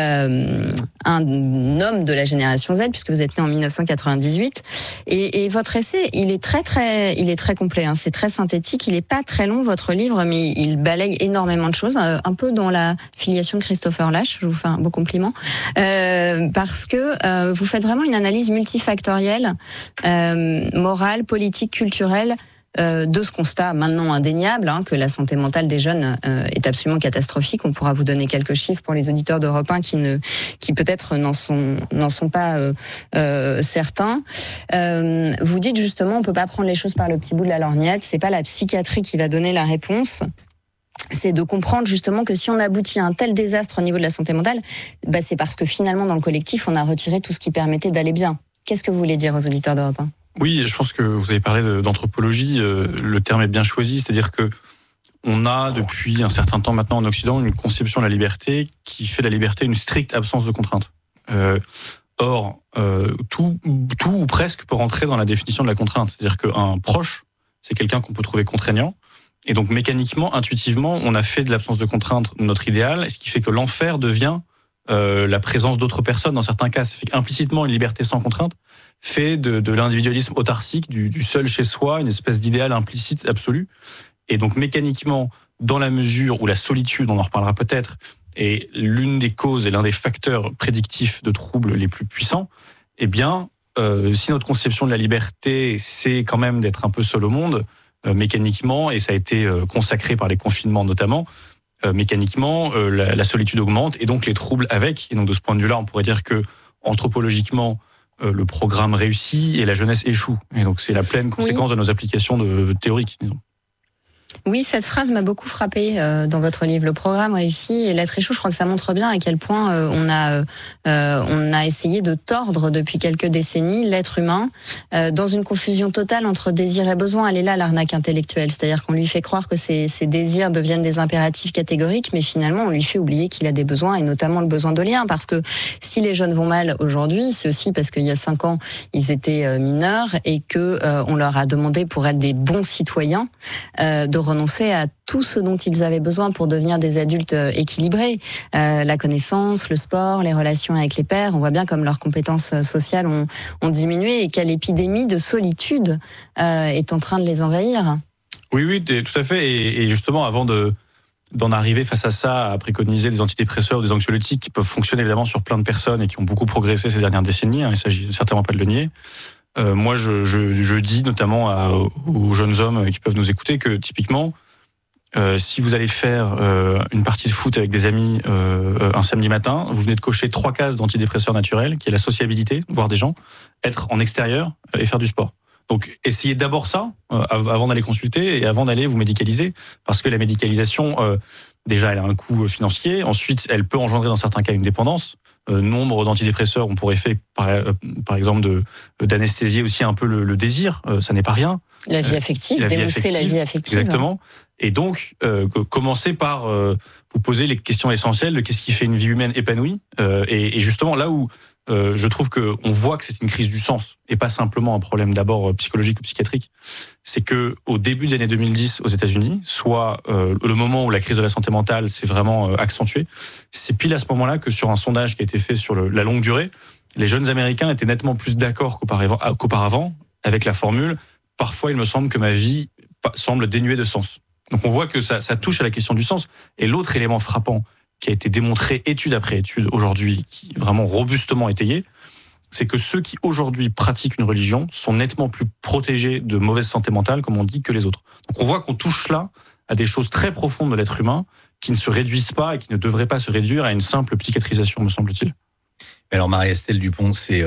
un homme de la génération Z puisque vous êtes né en 1998 et votre essai, il est très complet, hein, c'est très synthétique, il est pas très long votre livre, mais il balaye énormément de choses, un peu dans la filiation de Christopher Lasch, je vous fais un beau compliment, parce que vous faites vraiment une analyse multifactorielle, morale, politique, culturelle, de ce constat maintenant indéniable, hein, que la santé mentale des jeunes est absolument catastrophique. On pourra vous donner quelques chiffres pour les auditeurs d'Europe 1 qui peut-être n'en sont pas certains. Vous dites justement, on peut pas prendre les choses par le petit bout de la lorgnette. C'est pas la psychiatrie qui va donner la réponse. C'est de comprendre justement que si on aboutit à un tel désastre au niveau de la santé mentale, c'est parce que finalement dans le collectif on a retiré tout ce qui permettait d'aller bien. Qu'est-ce que vous voulez dire aux auditeurs d'Europe 1 ? Oui, je pense que vous avez parlé d'anthropologie, le terme est bien choisi, c'est-à-dire que on a depuis un certain temps maintenant en Occident une conception de la liberté qui fait de la liberté une stricte absence de contrainte. Or, tout ou presque peut rentrer dans la définition de la contrainte, c'est-à-dire qu'un proche, c'est quelqu'un qu'on peut trouver contraignant, et donc mécaniquement, intuitivement, on a fait de l'absence de contrainte notre idéal, ce qui fait que l'enfer devient la présence d'autres personnes dans certains cas. Ça fait qu'implicitement, une liberté sans contrainte fait de l'individualisme autarcique, du seul chez soi, une espèce d'idéal implicite absolu. Et donc mécaniquement, dans la mesure où la solitude, on en reparlera peut-être, est l'une des causes et l'un des facteurs prédictifs de troubles les plus puissants, eh bien, si notre conception de la liberté, c'est quand même d'être un peu seul au monde, mécaniquement, et ça a été consacré par les confinements notamment, mécaniquement, la solitude augmente et donc les troubles avec. Et donc de ce point de vue-là, on pourrait dire que anthropologiquement, le programme réussit et la jeunesse échoue. Et donc c'est la pleine conséquence de nos applications théoriques, disons. Oui, cette phrase m'a beaucoup frappée dans votre livre. Le programme réussit et l'être échoue. Je crois que ça montre bien à quel point on a essayé de tordre depuis quelques décennies l'être humain dans une confusion totale entre désir et besoin. Elle est là l'arnaque intellectuelle, c'est-à-dire qu'on lui fait croire que ses désirs deviennent des impératifs catégoriques, mais finalement on lui fait oublier qu'il a des besoins et notamment le besoin de lien. Parce que si les jeunes vont mal aujourd'hui, c'est aussi parce qu'il y a 5 ans ils étaient mineurs et que on leur a demandé pour être des bons citoyens de renoncer à tout ce dont ils avaient besoin pour devenir des adultes équilibrés. La connaissance, le sport, les relations avec les pairs, on voit bien comme leurs compétences sociales ont diminué et quelle épidémie de solitude est en train de les envahir. Oui, tout à fait. Et justement, avant d'en arriver face à ça, à préconiser des antidépresseurs ou des anxiolytiques qui peuvent fonctionner évidemment sur plein de personnes et qui ont beaucoup progressé ces dernières décennies, il ne s'agit certainement pas de le nier. Moi, je dis notamment aux jeunes hommes qui peuvent nous écouter que typiquement, si vous allez faire une partie de foot avec des amis un samedi matin, vous venez de cocher 3 cases d'antidépresseurs naturels, qui est la sociabilité, voir des gens, être en extérieur et faire du sport. Donc, essayez d'abord ça avant d'aller consulter et avant d'aller vous médicaliser, parce que la médicalisation, déjà, elle a un coût financier. Ensuite, elle peut engendrer dans certains cas une dépendance. Nombre d'antidépresseurs ont pour effet, par exemple, d'anesthésier aussi un peu le désir. Ça n'est pas rien. La vie affective, dénoncer la vie affective. Exactement. Et donc, commencer par vous poser les questions essentielles de qu'est-ce qui fait une vie humaine épanouie. Et justement, là où je trouve qu'on voit que c'est une crise du sens et pas simplement un problème d'abord psychologique ou psychiatrique, c'est que au début des années 2010 aux États-Unis, soit le moment où la crise de la santé mentale s'est vraiment accentuée, c'est pile à ce moment-là que sur un sondage qui a été fait sur la longue durée, les jeunes Américains étaient nettement plus d'accord qu'auparavant avec la formule « parfois il me semble que ma vie semble dénuée de sens ». Donc on voit que ça touche à la question du sens. Et l'autre élément frappant qui a été démontré étude après étude aujourd'hui, qui est vraiment robustement étayé, c'est que ceux qui aujourd'hui pratiquent une religion sont nettement plus protégés de mauvaise santé mentale, comme on dit, que les autres. Donc on voit qu'on touche là à des choses très profondes de l'être humain qui ne se réduisent pas et qui ne devraient pas se réduire à une simple psychiatrisation, me semble-t-il. Alors Marie-Estelle Dupont, c'est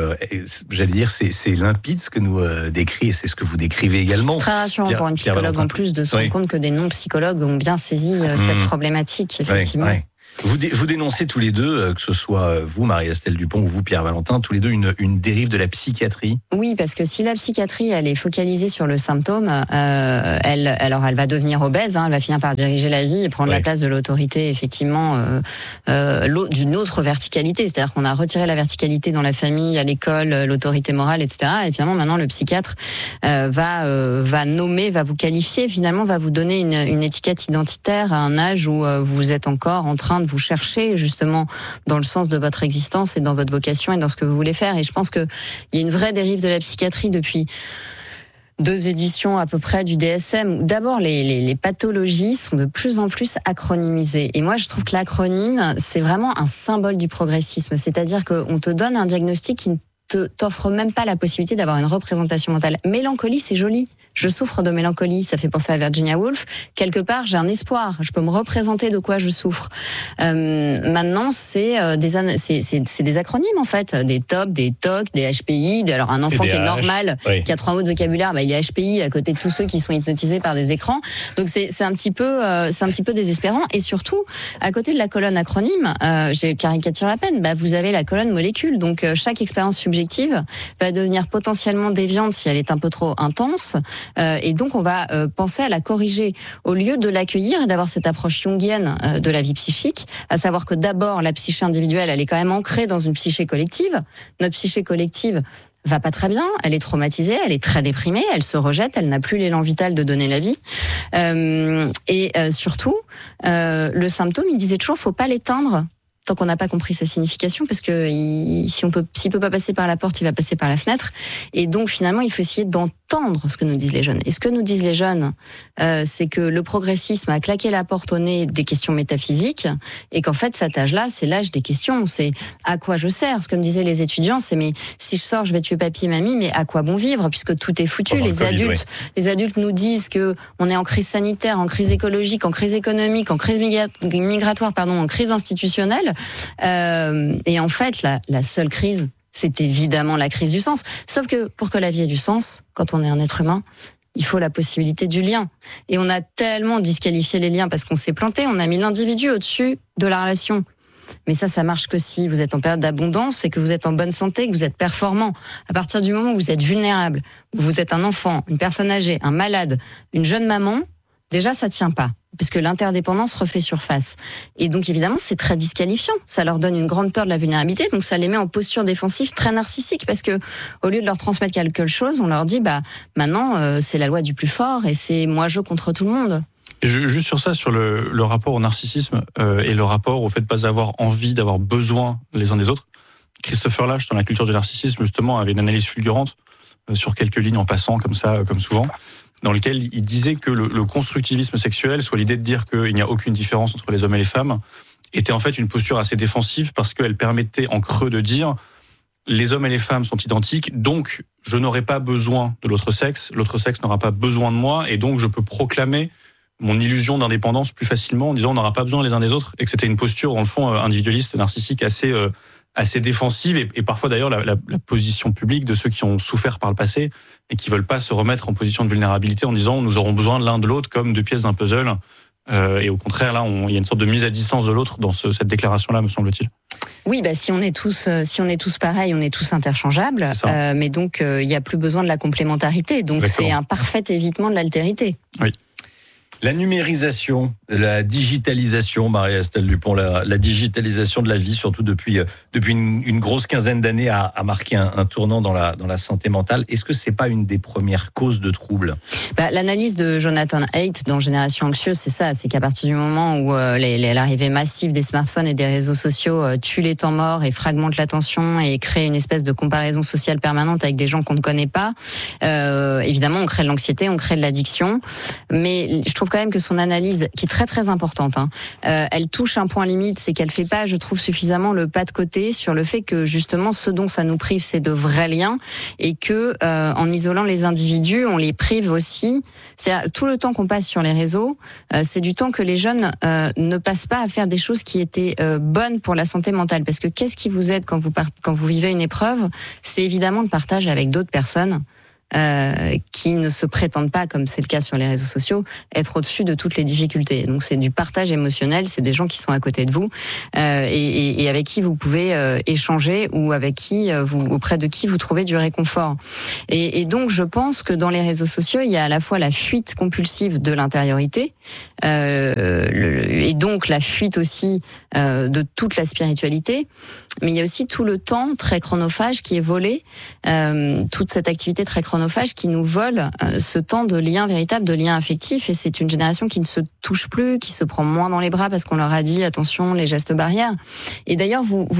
limpide ce que nous décrit, et c'est ce que vous décrivez également. C'est très rassurant pour une psychologue en plus de se rendre compte que des non-psychologues ont bien saisi cette problématique, effectivement. Oui. Vous dénoncez tous les deux, que ce soit vous, Marie-Estelle Dupont, ou vous, Pierre Valentin, tous les deux une dérive de la psychiatrie. Oui, parce que si la psychiatrie, elle est focalisée sur le symptôme, elle va devenir obèse, elle va finir par diriger la vie et prendre la place de l'autorité, effectivement, d'une autre verticalité. C'est-à-dire qu'on a retiré la verticalité dans la famille, à l'école, l'autorité morale, etc. Et finalement, maintenant, le psychiatre va nommer, va vous qualifier, finalement, va vous donner une étiquette identitaire à un âge où vous êtes encore en train de vous chercher justement dans le sens de votre existence et dans votre vocation et dans ce que vous voulez faire. Et je pense qu'il y a une vraie dérive de la psychiatrie depuis 2 éditions à peu près du DSM. D'abord, les pathologies sont de plus en plus acronymisées. Et moi, je trouve que l'acronyme, c'est vraiment un symbole du progressisme. C'est-à-dire qu'on te donne un diagnostic qui ne t'offre même pas la possibilité d'avoir une représentation mentale. Mélancolie, c'est joli. Je souffre de mélancolie, ça fait penser à Virginia Woolf. Quelque part, j'ai un espoir, je peux me représenter de quoi je souffre. Maintenant, c'est des acronymes en fait, des TOP, des TOC, des HPI. Alors un enfant qui est normal, qui a 3 mots de vocabulaire, il y a HPI à côté de tous ceux qui sont hypnotisés par des écrans. Donc c'est un petit peu désespérant. Et surtout, à côté de la colonne acronyme, j'ai caricaturé à peine. Vous avez la colonne molécule. Donc chaque expérience subjective va devenir potentiellement déviante si elle est un peu trop intense. Et donc on va penser à la corriger au lieu de l'accueillir et d'avoir cette approche jungienne de la vie psychique, à savoir que d'abord la psyché individuelle, elle est quand même ancrée dans une psyché collective. Notre psyché collective va pas très bien, elle est traumatisée, elle est très déprimée, elle se rejette, elle n'a plus l'élan vital de donner la vie. Surtout, le symptôme, il disait toujours, faut pas l'éteindre tant qu'on n'a pas compris sa signification, parce que s'il peut pas passer par la porte, il va passer par la fenêtre. Et donc finalement, il faut essayer d'entendre ce que nous disent les jeunes. Et ce que nous disent les jeunes, c'est que le progressisme a claqué la porte au nez des questions métaphysiques, et qu'en fait cet âge-là, c'est l'âge des questions. C'est à quoi je sers. Ce que me disaient les étudiants, c'est mais si je sors, je vais tuer papy et mamie, mais à quoi bon vivre, puisque tout est foutu. Les adultes nous disent que on est en crise sanitaire, en crise écologique, en crise économique, en crise migratoire, en crise institutionnelle. Et en fait, la seule crise, c'est évidemment la crise du sens. Sauf que pour que la vie ait du sens, quand on est un être humain, il faut la possibilité du lien. Et on a tellement disqualifié les liens parce qu'on s'est planté, on a mis l'individu au-dessus de la relation. Mais ça marche que si vous êtes en période d'abondance et que vous êtes en bonne santé, que vous êtes performant. À partir du moment où vous êtes vulnérable, où vous êtes un enfant, une personne âgée, un malade, une jeune maman, déjà ça tient pas. Parce que l'interdépendance refait surface. Et donc, évidemment, c'est très disqualifiant. Ça leur donne une grande peur de la vulnérabilité, donc ça les met en posture défensive très narcissique, parce que, au lieu de leur transmettre quelque chose, on leur dit, maintenant, c'est la loi du plus fort, et c'est moi-je contre tout le monde. Et juste sur ça, sur le rapport au narcissisme, et le rapport au fait de pas avoir envie, d'avoir besoin les uns des autres. Christopher Lasch, dans La culture du narcissisme, justement, avait une analyse fulgurante, sur quelques lignes en passant, comme ça, comme souvent, dans lequel il disait que le constructivisme sexuel, soit l'idée de dire qu'il n'y a aucune différence entre les hommes et les femmes, était en fait une posture assez défensive parce qu'elle permettait en creux de dire les hommes et les femmes sont identiques, donc je n'aurai pas besoin de l'autre sexe n'aura pas besoin de moi, et donc je peux proclamer mon illusion d'indépendance plus facilement en disant on n'aura pas besoin les uns des autres, et que c'était une posture, dans le fond, individualiste, narcissique, assez défensive, et parfois d'ailleurs la position publique de ceux qui ont souffert par le passé et qui veulent pas se remettre en position de vulnérabilité en disant nous aurons besoin de l'un de l'autre comme 2 pièces d'un puzzle Et au contraire, là, il y a une sorte de mise à distance de l'autre dans cette déclaration-là, me semble-t-il. Oui, si on est tous pareils, on est tous interchangeables. Mais donc, il n'y a plus besoin de la complémentarité. Donc, Exactement. c'est un parfait évitement de l'altérité. Oui. La numérisation, la digitalisation, Marie-Estelle Dupont, la digitalisation de la vie, surtout depuis une grosse quinzaine d'années, a marqué un tournant dans la santé mentale. Est-ce que c'est pas une des premières causes de troubles ? L'analyse de Jonathan Haidt dans Génération Anxieuse, c'est ça, c'est qu'à partir du moment où l'arrivée massive des smartphones et des réseaux sociaux tue les temps morts et fragmente l'attention et crée une espèce de comparaison sociale permanente avec des gens qu'on ne connaît pas, évidemment, on crée de l'anxiété, on crée de l'addiction. Mais je trouve quand même que son analyse, qui est très très importante, elle touche un point limite, c'est qu'elle fait pas, je trouve, suffisamment le pas de côté sur le fait que justement ce dont ça nous prive, c'est de vrais liens, et que en isolant les individus, on les prive aussi. C'est-à-dire, tout le temps qu'on passe sur les réseaux, c'est du temps que les jeunes ne passent pas à faire des choses qui étaient bonnes pour la santé mentale. Parce que qu'est-ce qui vous aide quand vous vivez une épreuve ? C'est évidemment le partage avec d'autres personnes. Qui ne se prétendent pas, comme c'est le cas sur les réseaux sociaux, être au-dessus de toutes les difficultés. Donc c'est du partage émotionnel, c'est des gens qui sont à côté de vous et avec qui vous pouvez échanger ou auprès de qui vous trouvez du réconfort. Et donc je pense que dans les réseaux sociaux, il y a à la fois la fuite compulsive de l'intériorité et donc la fuite aussi de toute la spiritualité, mais il y a aussi tout le temps très chronophage qui est volé, toute cette activité très chronophage qui nous vole ce temps de lien véritable, de lien affectif, et c'est une génération qui ne se touche plus, qui se prend moins dans les bras parce qu'on leur a dit attention, les gestes barrières. Et d'ailleurs,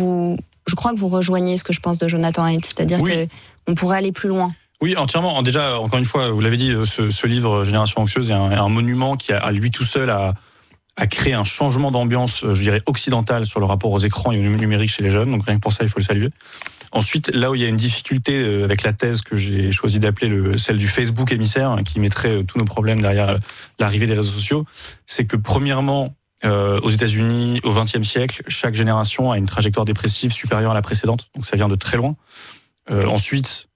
je crois que vous rejoignez ce que je pense de Jonathan Haidt, c'est-à-dire qu'on pourrait aller plus loin. Oui, entièrement. Déjà, encore une fois, vous l'avez dit, ce livre Génération Anxieuse est un monument qui, à lui tout seul, a créé un changement d'ambiance, je dirais, occidental sur le rapport aux écrans et au numérique chez les jeunes. Donc rien que pour ça, il faut le saluer. Ensuite, là où il y a une difficulté avec la thèse que j'ai choisi d'appeler celle du Facebook émissaire, qui mettrait tous nos problèmes derrière l'arrivée des réseaux sociaux, c'est que premièrement, aux États-Unis, au XXe siècle, chaque génération a une trajectoire dépressive supérieure à la précédente, donc ça vient de très loin. Ensuite,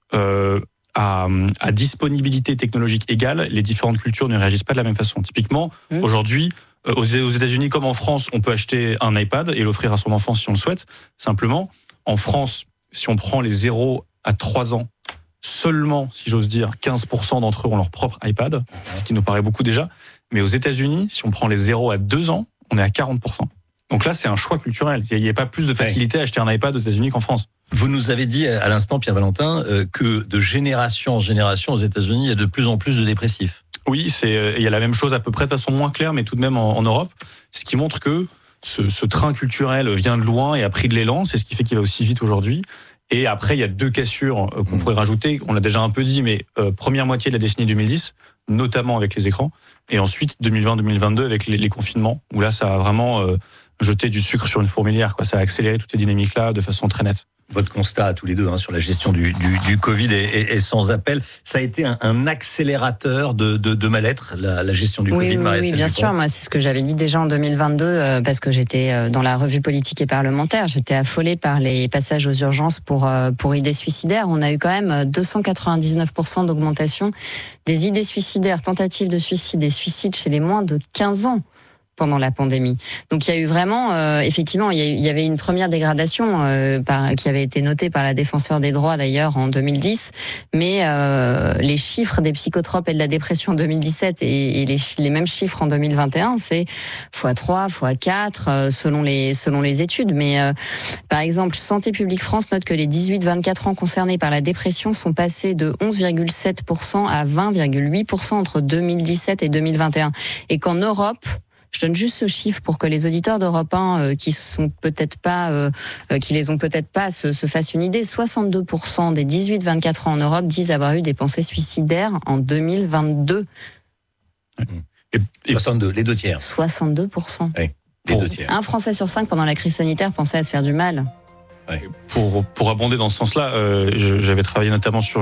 à disponibilité technologique égale, les différentes cultures ne réagissent pas de la même façon. Typiquement, aujourd'hui, aux États-Unis comme en France, on peut acheter un iPad et l'offrir à son enfant si on le souhaite. Simplement, en France, si on prend les 0 à 3 ans, seulement, si j'ose dire, 15% d'entre eux ont leur propre iPad, ce qui nous paraît beaucoup déjà. Mais aux États-Unis, si on prend les 0 à 2 ans, on est à 40%. Donc là, c'est un choix culturel. Il n'y a pas plus de facilité à acheter un iPad aux États-Unis qu'en France. Vous nous avez dit à l'instant, Pierre Valentin, que de génération en génération aux États-Unis, il y a de plus en plus de dépressifs. Oui, il y a la même chose à peu près de façon moins claire, mais tout de même en Europe, ce qui montre que ce train culturel vient de loin et a pris de l'élan, c'est ce qui fait qu'il va aussi vite aujourd'hui. Et après, il y a 2 cassures qu'on pourrait rajouter, on l'a déjà un peu dit, mais première moitié de la décennie 2010, notamment avec les écrans, et ensuite 2020-2022 avec les confinements, où là, ça a vraiment jeté du sucre sur une fourmilière, quoi. Ça a accéléré toutes ces dynamiques-là de façon très nette. Votre constat à tous les deux sur la gestion du Covid est sans appel. Ça a été un accélérateur de mal-être, la gestion du Covid, Oui, bien sûr. Moi, c'est ce que j'avais dit déjà en 2022, parce que j'étais dans la revue politique et parlementaire. J'étais affolée par les passages aux urgences pour idées suicidaires. On a eu quand même 299% d'augmentation des idées suicidaires, tentatives de suicide et suicides chez les moins de 15 ans. Pendant la pandémie. Donc il y a eu vraiment, effectivement, il y avait une première dégradation qui avait été notée par la défenseure des droits d'ailleurs en 2010, mais les chiffres des psychotropes et de la dépression en 2017 et les mêmes chiffres en 2021, c'est x3, x4 selon les études. Mais par exemple, Santé publique France note que les 18-24 ans concernés par la dépression sont passés de 11,7% à 20,8% entre 2017 et 2021, et qu'en Europe, je donne juste ce chiffre pour que les auditeurs d'Europe 1 qui les ont peut-être pas se fassent une idée. 62% des 18-24 ans en Europe disent avoir eu des pensées suicidaires en 2022. Et 62, les 2 tiers. 62%. Oui, les 2 tiers. Un Français sur 5 pendant la crise sanitaire pensait à se faire du mal. Ouais. Pour abonder dans ce sens-là, j'avais travaillé notamment sur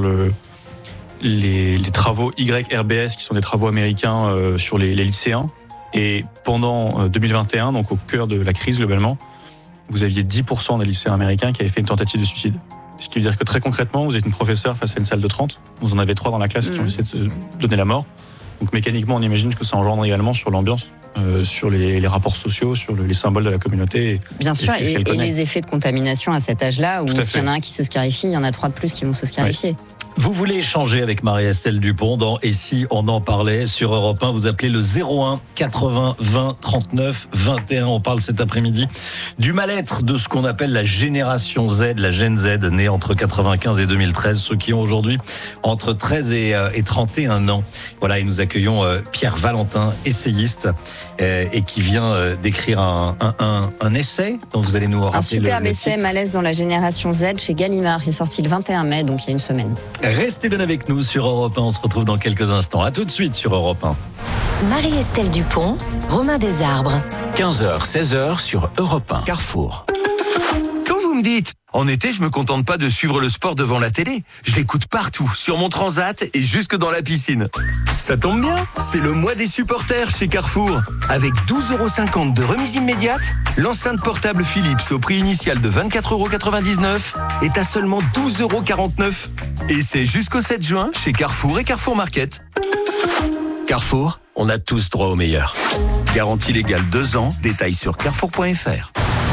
les travaux YRBS, qui sont des travaux américains sur les lycéens. Et pendant 2021, donc au cœur de la crise globalement, vous aviez 10% des lycéens américains qui avaient fait une tentative de suicide. Ce qui veut dire que très concrètement, vous êtes une professeure face à une salle de 30, vous en avez 3 dans la classe qui ont essayé de se donner la mort. Donc mécaniquement, on imagine que ça engendre également sur l'ambiance, sur les rapports sociaux, sur les symboles de la communauté. Bien sûr, et les effets de contamination à cet âge-là, où s'il y en a un qui se scarifie, il y en a 3 de plus qui vont se scarifier. Oui. Vous voulez échanger avec Marie-Estelle Dupont dans Et si on en parlait sur Europe 1, vous appelez le 01 80 20 39 21. On parle cet après-midi du mal-être de ce qu'on appelle la génération Z, la Gen Z, née entre 95 et 2013, ceux qui ont aujourd'hui entre 13 et 31 ans. Voilà, et nous accueillons Pierre Valentin, essayiste, et qui vient d'écrire un essai dont vous allez nous rappeler un superbe le essai, titre. Malaise dans la génération Z, chez Gallimard. Il est sorti le 21 mai, donc il y a une semaine. Restez bien avec nous sur Europe 1, on se retrouve dans quelques instants. À tout de suite sur Europe 1. Marie-Estelle Dupont, Romain Desarbres. 15h, 16h sur Europe 1. Carrefour. Quand vous me dites, en été, je me contente pas de suivre le sport devant la télé. Je l'écoute partout, sur mon transat et jusque dans la piscine. Ça tombe bien, c'est le mois des supporters chez Carrefour. Avec 12,50 € de remise immédiate, l'enceinte portable Philips au prix initial de 24,99 € est à seulement 12,49 €. Et c'est jusqu'au 7 juin chez Carrefour et Carrefour Market. Carrefour, on a tous droit au meilleur. Garantie légale 2 ans, détails sur carrefour.fr.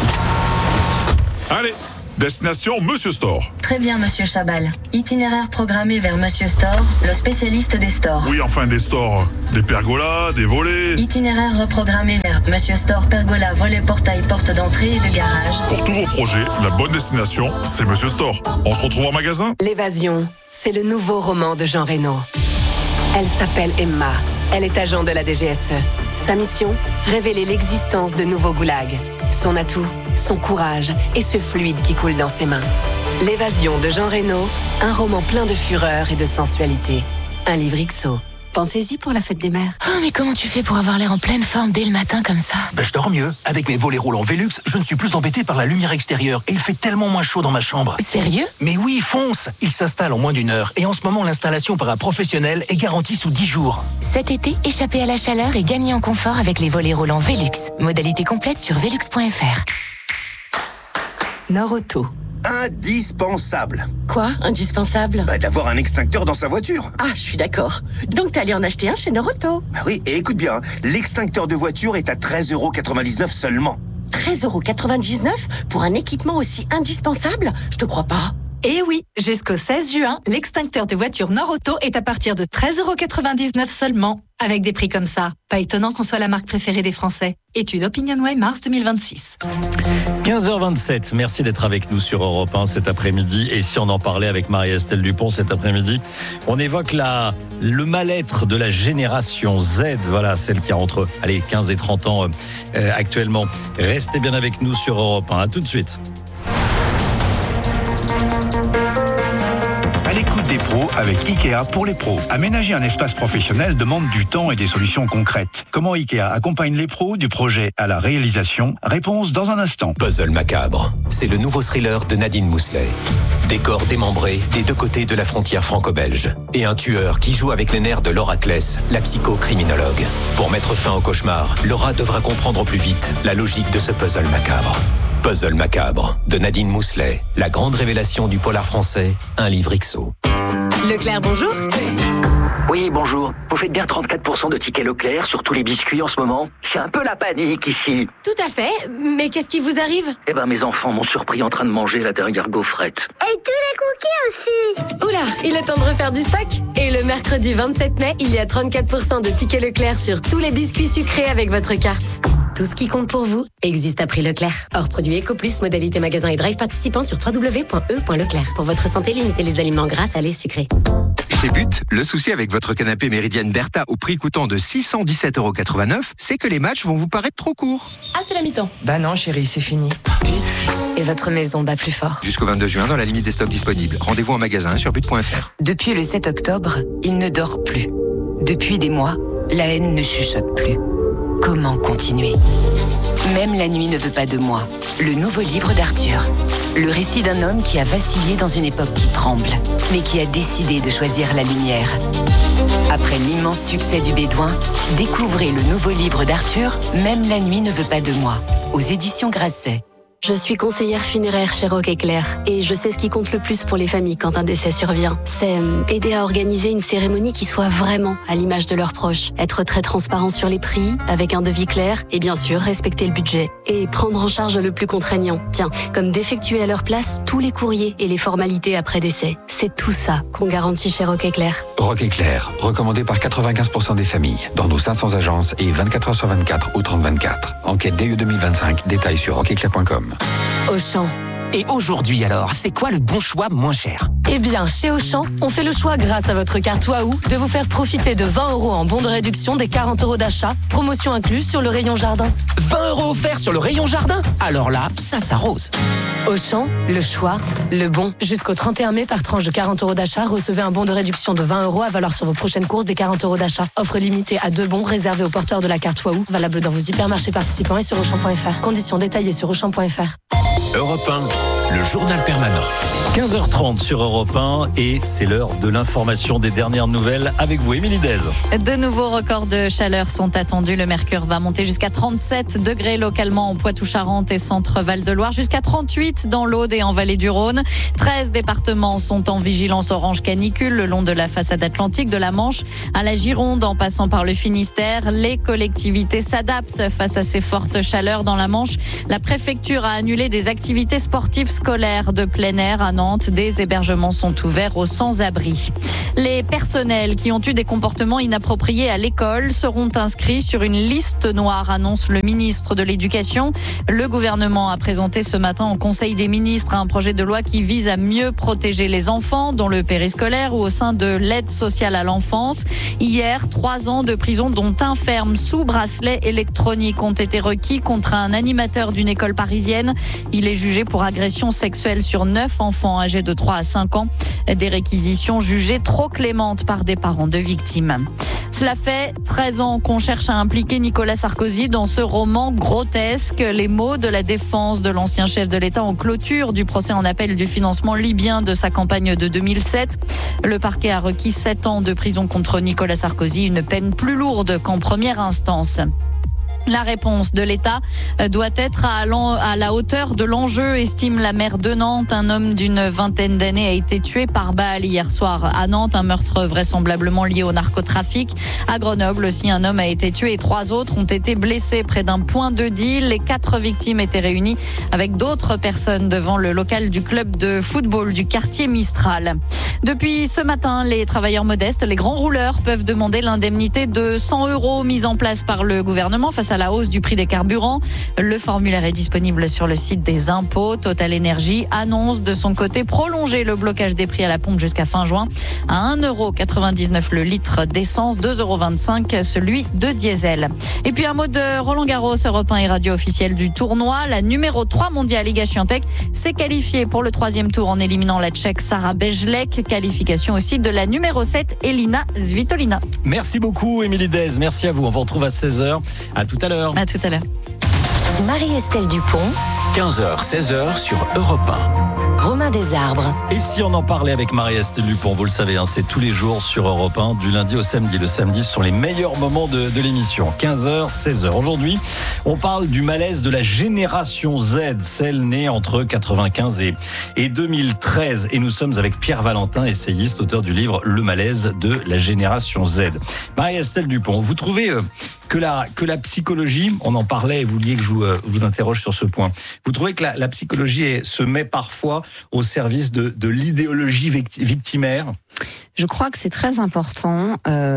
Allez, destination Monsieur Store. Très bien, Monsieur Chabal. Itinéraire programmé vers Monsieur Store, le spécialiste des stores. Oui, enfin des stores, des pergolas, des volets. Itinéraire reprogrammé vers Monsieur Store, pergola, volet, portail, porte d'entrée et de garage. Pour tous vos projets, la bonne destination, c'est Monsieur Store. On se retrouve en magasin. L'évasion, c'est le nouveau roman de Jean Reno. Elle s'appelle Emma. Elle est agent de la DGSE. Sa mission, révéler l'existence de nouveaux goulags. Son atout, son courage et ce fluide qui coule dans ses mains. L'évasion de Jean Reno, un roman plein de fureur et de sensualité. Un livre XO. Pensez-y pour la fête des mères. Oh, mais comment tu fais pour avoir l'air en pleine forme dès le matin comme ça? Je dors mieux. Avec mes volets roulants Velux, je ne suis plus embêté par la lumière extérieure et il fait tellement moins chaud dans ma chambre. Sérieux? Mais oui, fonce! Il s'installe en moins d'1 heure et en ce moment, l'installation par un professionnel est garantie sous 10 jours. Cet été, échappez à la chaleur et gagnez en confort avec les volets roulants Velux. Modalité complète sur velux.fr. Norauto. Indispensable. Quoi, indispensable? D'avoir un extincteur dans sa voiture. Ah, je suis d'accord. Donc t'es allé en acheter un chez Norauto? Oui, et écoute bien, l'extincteur de voiture est à 13,99 € seulement. 13,99 € pour un équipement aussi indispensable? Je te crois pas. Et oui, jusqu'au 16 juin, l'extincteur de voiture Norauto est à partir de 13,99 € seulement. Avec des prix comme ça, pas étonnant qu'on soit la marque préférée des Français. Étude OpinionWay mars 2026. 15h27, merci d'être avec nous sur Europe 1 cet après-midi. Et si on en parlait avec Marie-Estelle Dupont cet après-midi, on évoque le mal-être de la génération Z, voilà, celle qui a entre 15 et 30 ans actuellement. Restez bien avec nous sur Europe 1, à tout de suite. À l'écoute des pros avec Ikea pour les pros. Aménager un espace professionnel demande du temps et des solutions concrètes. Comment Ikea accompagne les pros du projet à la réalisation? Réponse dans un instant. Puzzle macabre, c'est le nouveau thriller de Nadine Mousselet. Des corps démembrés des deux côtés de la frontière franco-belge. Et un tueur qui joue avec les nerfs de Laura Kless, la psychocriminologue. Pour mettre fin au cauchemar, Laura devra comprendre au plus vite la logique de ce puzzle macabre. Puzzle macabre, de Nadine Mousselet. La grande révélation du polar français, un livre XO. Leclerc, bonjour. Oui, bonjour. Vous faites bien 34% de tickets Leclerc sur tous les biscuits en ce moment? C'est un peu la panique ici. Tout à fait. Mais qu'est-ce qui vous arrive? Eh ben, mes enfants m'ont surpris en train de manger la dernière gaufrette. Et tous les cookies aussi. Oula, il est temps de refaire du stock. Et le mercredi 27 mai, il y a 34% de tickets Leclerc sur tous les biscuits sucrés avec votre carte. Tout ce qui compte pour vous existe à prix Leclerc. Hors produit EcoPlus, modalité magasin et drive participant sur www.e.leclerc. Pour votre santé, limitez les aliments gras, salés, sucrés. Chez But, le souci avec votre canapé Méridienne Bertha au prix coûtant de 617,89 €, c'est que les matchs vont vous paraître trop courts. Ah, c'est la mi-temps. Bah non, chérie, c'est fini. Et votre maison bat plus fort. Jusqu'au 22 juin, dans la limite des stocks disponibles. Rendez-vous en magasin sur but.fr. Depuis le 7 octobre, il ne dort plus. Depuis des mois, la haine ne chuchote plus. Comment continuer? Même la nuit ne veut pas de moi. Le nouveau livre d'Arthur. Le récit d'un homme qui a vacillé dans une époque qui tremble, mais qui a décidé de choisir la lumière. Après l'immense succès du Bédouin, découvrez le nouveau livre d'Arthur, Même la nuit ne veut pas de moi, aux éditions Grasset. Je suis conseillère funéraire chez Rock Éclair et je sais ce qui compte le plus pour les familles quand un décès survient. C'est aider à organiser une cérémonie qui soit vraiment à l'image de leurs proches. Être très transparent sur les prix, avec un devis clair et bien sûr respecter le budget. Et prendre en charge le plus contraignant. Tiens, comme d'effectuer à leur place tous les courriers et les formalités après décès. C'est tout ça qu'on garantit chez Rock Éclair. Rock Éclair, recommandé par 95% des familles, dans nos 500 agences et 24 heures sur 24 ou 30-24. Enquête DE 2025, détails sur rockeclair.com. Auchan. Et aujourd'hui alors, c'est quoi le bon choix moins cher ? Eh bien, chez Auchan, on fait le choix grâce à votre carte Waouh de vous faire profiter de 20 € en bon de réduction des 40 € d'achat, promotion incluse sur le rayon jardin. 20 € offerts sur le rayon jardin ? Alors là, ça s'arrose. Auchan, le choix, le bon. Jusqu'au 31 mai, par tranche de 40 € d'achat, recevez un bon de réduction de 20 € à valoir sur vos prochaines courses des 40 € d'achat. Offre limitée à 2 bons réservés aux porteurs de la carte Waouh, valable dans vos hypermarchés participants et sur Auchan.fr. Conditions détaillées sur Auchan.fr. Europe 1, le journal permanent. 15h30 sur Europe 1 et c'est l'heure de l'information des dernières nouvelles avec vous, Émilie Dez. De nouveaux records de chaleur sont attendus. Le mercure va monter jusqu'à 37 degrés localement en Poitou-Charentes et Centre-Val de Loire, jusqu'à 38 dans l'Aude et en Vallée du Rhône. 13 départements sont en vigilance orange canicule le long de la façade atlantique, de la Manche à la Gironde en passant par le Finistère. Les collectivités s'adaptent face à ces fortes chaleurs dans la Manche. La préfecture a annulé des activités sportives scolaires de plein air à Nantes. Des hébergements sont ouverts aux sans-abri. Les personnels qui ont eu des comportements inappropriés à l'école seront inscrits sur une liste noire, annonce le ministre de l'Éducation. Le gouvernement a présenté ce matin au Conseil des ministres un projet de loi qui vise à mieux protéger les enfants dans le périscolaire ou au sein de l'aide sociale à l'enfance. Hier, 3 ans de prison dont un ferme sous bracelet électronique ont été requis contre un animateur d'une école parisienne. Il est jugé pour agression sexuelle sur 9 enfants âgés de 3 à 5 ans. Des réquisitions jugées trop clémentes par des parents de victimes. Cela fait 13 ans qu'on cherche à impliquer Nicolas Sarkozy dans ce roman grotesque. Les mots de la défense de l'ancien chef de l'État en clôture du procès en appel du financement libyen de sa campagne de 2007. Le parquet a requis 7 ans de prison contre Nicolas Sarkozy, une peine plus lourde qu'en première instance. La réponse de l'État doit être à la hauteur de l'enjeu, estime la maire de Nantes. Un homme d'une vingtaine d'années a été tué par balle hier soir à Nantes, un meurtre vraisemblablement lié au narcotrafic. À Grenoble aussi, un homme a été tué et 3 autres ont été blessés près d'un point de deal. Les 4 victimes étaient réunies avec d'autres personnes devant le local du club de football du quartier Mistral. Depuis ce matin, les travailleurs modestes, les grands rouleurs, peuvent demander l'indemnité de 100 € mise en place par le gouvernement face à la hausse du prix des carburants. Le formulaire est disponible sur le site des impôts. Total Energy annonce de son côté prolonger le blocage des prix à la pompe jusqu'à fin juin à 1,99 € le litre d'essence, 2,25 € celui de diesel. Et puis un mot de Roland Garros, Europe 1 et radio officielle du tournoi. La numéro 3 mondiale Iga Świątek s'est qualifiée pour le 3e tour en éliminant la Tchèque Sara Bejlek. Qualification aussi de la numéro 7 Elina Svitolina. Merci beaucoup Émilie Dez, merci à vous. On vous retrouve à 16h. À tout à l'heure. À tout à l'heure. Marie-Estelle Dupont. 15h, 16h sur Europe 1. Romain Desarbres. Et si on en parlait avec Marie-Estelle Dupont, vous le savez, c'est tous les jours sur Europe 1, du lundi au samedi. Le samedi, ce sont les meilleurs moments de l'émission. 15h, 16h. Aujourd'hui, on parle du malaise de la génération Z, celle née entre 95 et 2013. Et nous sommes avec Pierre Valentin, essayiste, auteur du livre Le malaise de la génération Z. Marie-Estelle Dupont, vous trouvez que la psychologie, on en parlait et vous vouliez que je vous interroge sur ce point, vous trouvez que la psychologie se met parfois au service de l'idéologie victimaire ? Je crois que c'est très important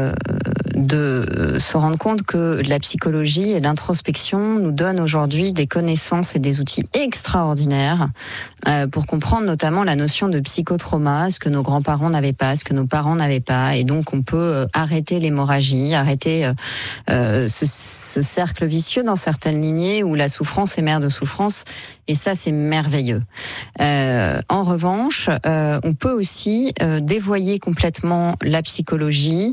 de se rendre compte que la psychologie et l'introspection nous donnent aujourd'hui des connaissances et des outils extraordinaires pour comprendre notamment la notion de psychotrauma, ce que nos grands-parents n'avaient pas, ce que nos parents n'avaient pas, et donc on peut arrêter l'hémorragie, arrêter ce cercle vicieux dans certaines lignées où la souffrance est mère de souffrance, et ça c'est merveilleux. En revanche, on peut aussi dévoyer complètement la psychologie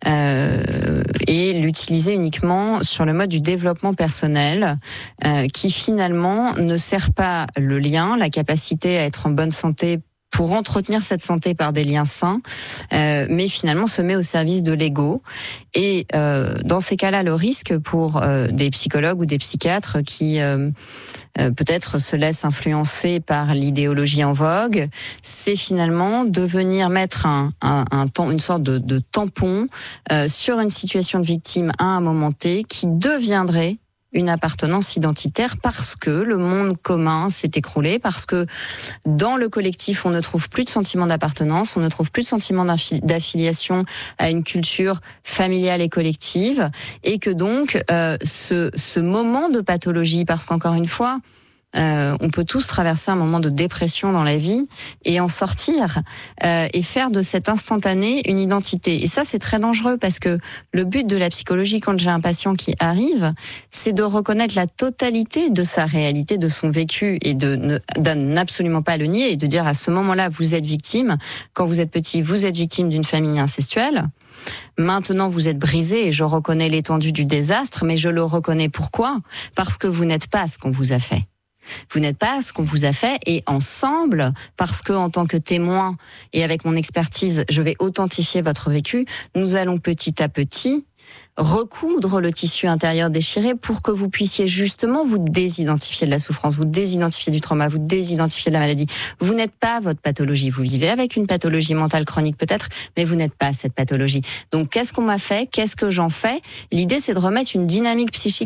et l'utiliser uniquement sur le mode du développement personnel qui finalement ne sert pas le lien, la capacité à être en bonne santé pour entretenir cette santé par des liens sains, mais finalement se met au service de l'ego. Et dans ces cas-là, le risque pour des psychologues ou des psychiatres qui peut-être se laissent influencer par l'idéologie en vogue, c'est finalement de venir mettre une sorte de tampon sur une situation de victime à un moment T qui deviendrait une appartenance identitaire parce que le monde commun s'est écroulé, parce que dans le collectif, on ne trouve plus de sentiment d'appartenance, on ne trouve plus de sentiment d'affiliation à une culture familiale et collective, et que donc ce moment de pathologie, parce qu'encore une fois, on peut tous traverser un moment de dépression dans la vie et en sortir et faire de cet instantané une identité. Et ça, c'est très dangereux parce que le but de la psychologie, quand j'ai un patient qui arrive, c'est de reconnaître la totalité de sa réalité, de son vécu et de n'absolument pas le nier et de dire à ce moment-là, vous êtes victime. Quand vous êtes petit, vous êtes victime d'une famille incestuelle. Maintenant, vous êtes brisé et je reconnais l'étendue du désastre, mais je le reconnais pourquoi ? Parce que vous n'êtes pas ce qu'on vous a fait. Vous n'êtes pas ce qu'on vous a fait et ensemble, parce que en tant que témoin et avec mon expertise, je vais authentifier votre vécu, nous allons petit à petit recoudre le tissu intérieur déchiré pour que vous puissiez justement vous désidentifier de la souffrance, vous désidentifier du trauma, vous désidentifier de la maladie. Vous n'êtes pas votre pathologie. Vous vivez avec une pathologie mentale chronique peut-être, mais vous n'êtes pas cette pathologie. Donc qu'est-ce qu'on m'a fait ? Qu'est-ce que j'en fais ? L'idée, c'est de remettre une dynamique psychique